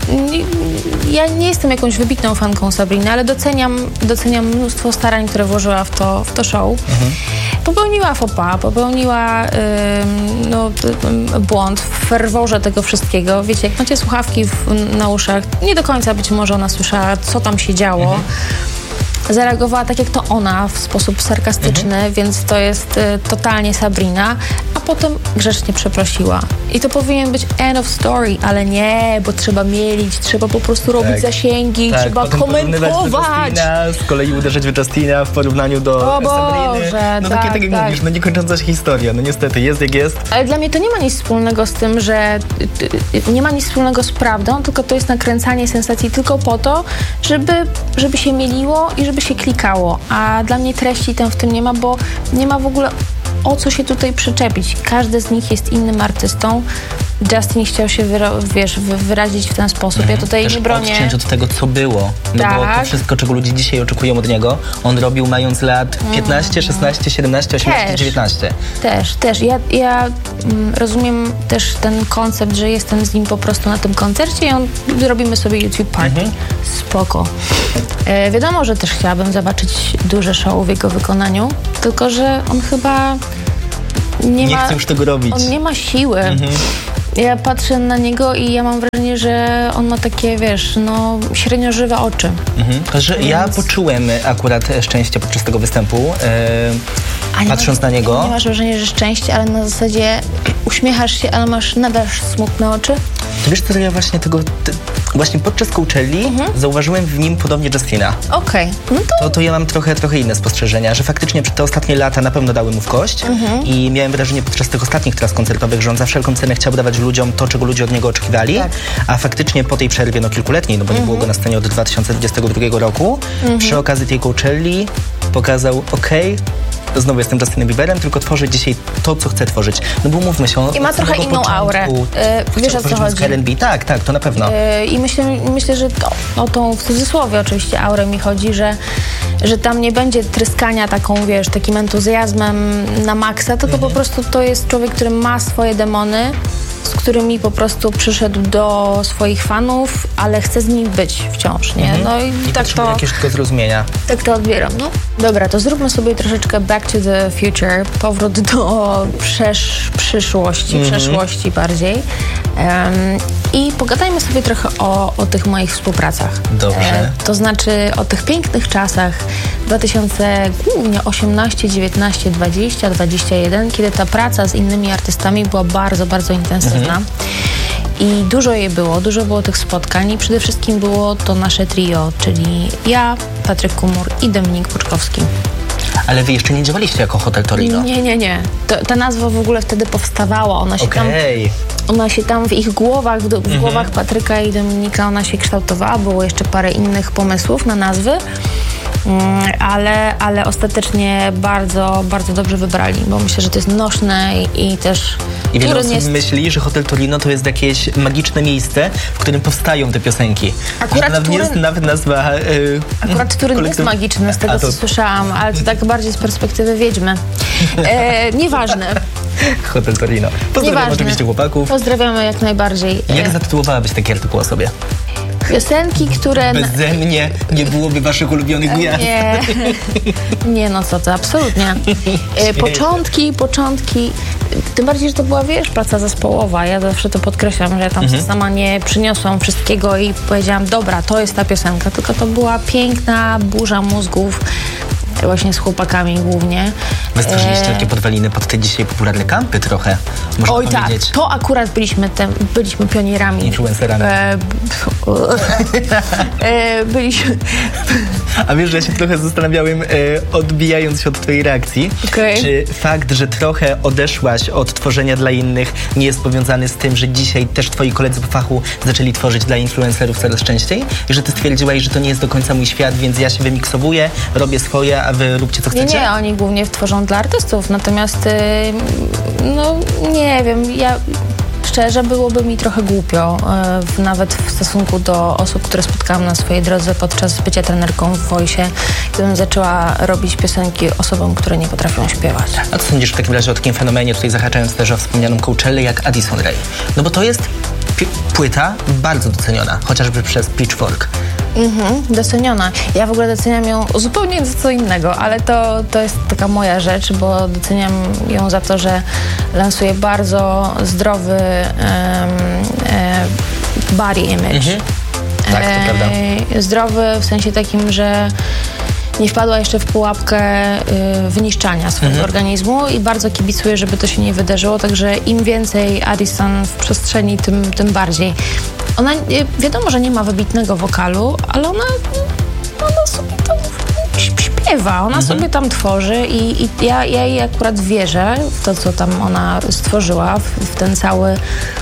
Ja nie jestem jakąś wybitną fanką Sabriny, ale doceniam, doceniam mnóstwo starań, które włożyła w to, w to show. Mhm. Popełniła faux pas, popełniła ym, no, ym, błąd w ferworze tego wszystkiego. Wiecie, jak macie słuchawki w, na uszach, nie do końca być może ona słyszała, co tam się działo. Mhm. Zareagowała tak jak to ona, w sposób sarkastyczny, mhm. więc to jest y, totalnie Sabrina, a potem grzecznie przeprosiła. I to powinien być end of story, ale nie, bo trzeba mielić, trzeba po prostu robić tak. zasięgi, tak, trzeba komentować. Z kolei uderzać w Justina w porównaniu do o Sabriny. Boże, no tak, takie, tak jak tak. mówisz, no niekończąca się historia, no niestety, jest jak jest. Ale dla mnie to nie ma nic wspólnego z tym, że y, nie ma nic wspólnego z prawdą, tylko to jest nakręcanie sensacji tylko po to, żeby, żeby się mieliło i żeby się klikało, a dla mnie treści tam w tym nie ma, bo nie ma w ogóle o co się tutaj przyczepić. Każdy z nich jest innym artystą. Justin chciał się wyra- wiesz, wyrazić w ten sposób. Ja tutaj Też nie bronię. odciąć od tego, co było. No tak. bo to wszystko, czego ludzie dzisiaj oczekują od niego, on robił mając lat piętnaście, szesnaście, siedemnaście, osiemnaście, też, dziewiętnaście. Też, też. Ja, ja mm, rozumiem też ten koncept, że jestem z nim po prostu na tym koncercie i on, robimy sobie YouTube Party. Mhm. Spoko. E, wiadomo, że też chciałabym zobaczyć duże show w jego wykonaniu, tylko że on chyba nie, nie ma... chce już tego robić. On nie ma siły. Mhm. Ja patrzę na niego i ja mam wrażenie, że on ma takie, wiesz, no średnio żywe oczy. Mhm. Że Więc... Ja poczułem akurat szczęście podczas tego występu, e, patrząc na niego. Nie masz wrażenia, że szczęście, ale na zasadzie uśmiechasz się, ale masz nadal smutne oczy? To wiesz co, ja właśnie tego, te, właśnie podczas Coachelli mhm. zauważyłem w nim podobnie Justina. Okej. Okay. No to... to... To ja mam trochę, trochę inne spostrzeżenia, że faktycznie przez te ostatnie lata na pewno dały mu w kość mhm. i miałem wrażenie podczas tych ostatnich tras koncertowych, że on za wszelką cenę chciał dawać ludziom to, czego ludzie od niego oczekiwali, tak. a faktycznie po tej przerwie, no kilkuletniej, no bo mhm. nie było go na scenie od dwa tysiące dwudziestego drugiego roku, mhm. przy okazji tej Coachelli pokazał, okej, okay, znowu jestem Justinem Bieberem, tylko tworzę dzisiaj to, co chcę tworzyć. No bo mówmy się, on i ma trochę inną początku, aurę. Yy, wiesz, o co chodzi? R and B. Tak, tak, to na pewno. Yy, I myślę, myślę, że to, o tą w cudzysłowie oczywiście aurę mi chodzi, że, że tam nie będzie tryskania taką, wiesz, takim entuzjazmem na maksa, tylko mhm. po prostu to jest człowiek, który ma swoje demony, z którymi po prostu przyszedł do swoich fanów, ale chce z nimi być wciąż, nie? Mhm. No i, I tak to... jakieś tylko zrozumienia. Tak to odbieram, no. Dobra, to zróbmy sobie troszeczkę back to the future, powrót do przesz- przyszłości, mhm. przeszłości bardziej. Um, I pogadajmy sobie trochę o, o tych moich współpracach. Dobrze. E, to znaczy o tych pięknych czasach dwa tysiące osiemnaście, dziewiętnaście, dwadzieścia, dwadzieścia jeden, kiedy ta praca z innymi artystami była bardzo, bardzo intensywna. Mhm. I dużo jej było, dużo było tych spotkań i przede wszystkim było to nasze trio, czyli ja, Patryk Kumur i Dominik Puczkowski. Ale wy jeszcze nie działaliście jako Hotel Torino? Nie, nie, nie. To, ta nazwa w ogóle wtedy powstawała. Ona się okay. tam, ona się tam w ich głowach, w, w mhm. głowach Patryka i Dominika, ona się kształtowała. Było jeszcze parę innych pomysłów na nazwy. Ale, ale ostatecznie bardzo, bardzo dobrze wybrali, bo myślę, że to jest nośne i, i też... I wiele osób jest... myśli, że Hotel Torino to jest jakieś magiczne miejsce, w którym powstają te piosenki. Akurat Turyn... jest nawet nazwa... Yy, Akurat Turyn kolektyw... jest magiczny, z tego to... co słyszałam, ale to tak bardziej z perspektywy wiedźmy. E, nieważne. Hotel Torino. Pozdrawiam nieważne. Oczywiście chłopaków. Pozdrawiamy jak najbardziej. Jak e... zatytułowałabyś taki artykuł o sobie? Piosenki, które... Beze mnie nie byłoby waszych ulubionych gwiazd. Nie, nie no co to, absolutnie. E, początki, początki, tym bardziej, że to była, wiesz, praca zespołowa. Ja zawsze to podkreślam, że ja tam mhm. sama nie przyniosłam wszystkiego i powiedziałam, dobra, to jest ta piosenka, tylko to była piękna burza mózgów, właśnie z chłopakami głównie. Wy stworzyliście e... takie podwaliny pod te dzisiaj popularne kampy trochę, można Oj powiedzieć. tak, to akurat byliśmy, tem, byliśmy pionierami. Influencerami. E... e... byliśmy... A wiesz, że ja się trochę zastanawiałem, e, odbijając się od twojej reakcji, okay. czy fakt, że trochę odeszłaś od tworzenia dla innych nie jest powiązany z tym, że dzisiaj też twoi koledzy po fachu zaczęli tworzyć dla influencerów coraz częściej i że ty stwierdziłaś, że to nie jest do końca mój świat, więc ja się wymiksowuję, robię swoje, a wy róbcie co chcecie? Nie, nie, oni głównie tworzą dla artystów, natomiast yy, no nie wiem, ja szczerze byłoby mi trochę głupio, yy, nawet w stosunku do osób, które spotkałam na swojej drodze podczas bycia trenerką w Voice, gdybym zaczęła robić piosenki osobom, które nie potrafią śpiewać. A co sądzisz w takim razie o takim fenomenie, tutaj zahaczając też o wspomnianą Coachellę, jak Addison Rae? No bo to jest pi- płyta bardzo doceniona, chociażby przez Pitchfork. Mhm, doceniona. Ja w ogóle doceniam ją zupełnie za co innego, ale to, to jest taka moja rzecz, bo doceniam ją za to, że lansuje bardzo zdrowy um, e, body image. Mhm. Tak, to prawda. E, zdrowy w sensie takim, że nie wpadła jeszcze w pułapkę y, wyniszczania swojego mhm. organizmu i bardzo kibicuję, żeby to się nie wydarzyło, także im więcej Addison w przestrzeni, tym, tym bardziej. Ona, y, wiadomo, że nie ma wybitnego wokalu, ale ona, ona sobie tam śpiewa, ona mhm. sobie tam tworzy i, i ja, ja jej akurat wierzę w to, co tam ona stworzyła, w, w ten cały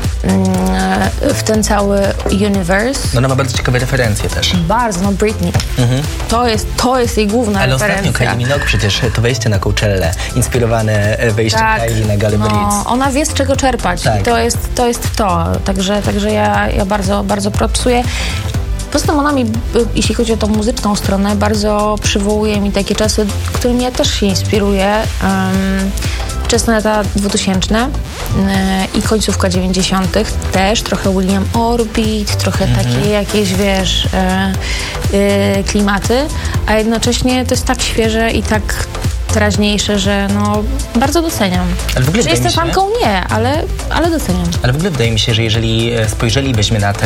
w ten cały universe. No ona ma bardzo ciekawe referencje też. Bardzo, no Britney. Mhm. To jest, to jest jej główna Ale referencja. ostatnio Kylie Minogue przecież to wejście na Coachellę, inspirowane wejście tak. Kylie na Galę no, Blitz. Ona wie, z czego czerpać. Tak. I to jest to. Jest to. Także, także ja, ja bardzo, bardzo propsuję. Poza tym ona mi, jeśli chodzi o tą muzyczną stronę, bardzo przywołuje mi takie czasy, którymi ja też się inspiruję. Um, wczesne lata dwutysięczne yy, i końcówka dziewięćdziesiątych też, trochę William Orbit, trochę mm-hmm. takie jakieś, wiesz, yy, yy, klimaty, a jednocześnie to jest tak świeże i tak teraźniejsze, że no bardzo doceniam. Ale w ogóle że jestem się, fanką? Nie, ale, ale doceniam. Ale w ogóle wydaje mi się, że jeżeli spojrzelibyśmy na te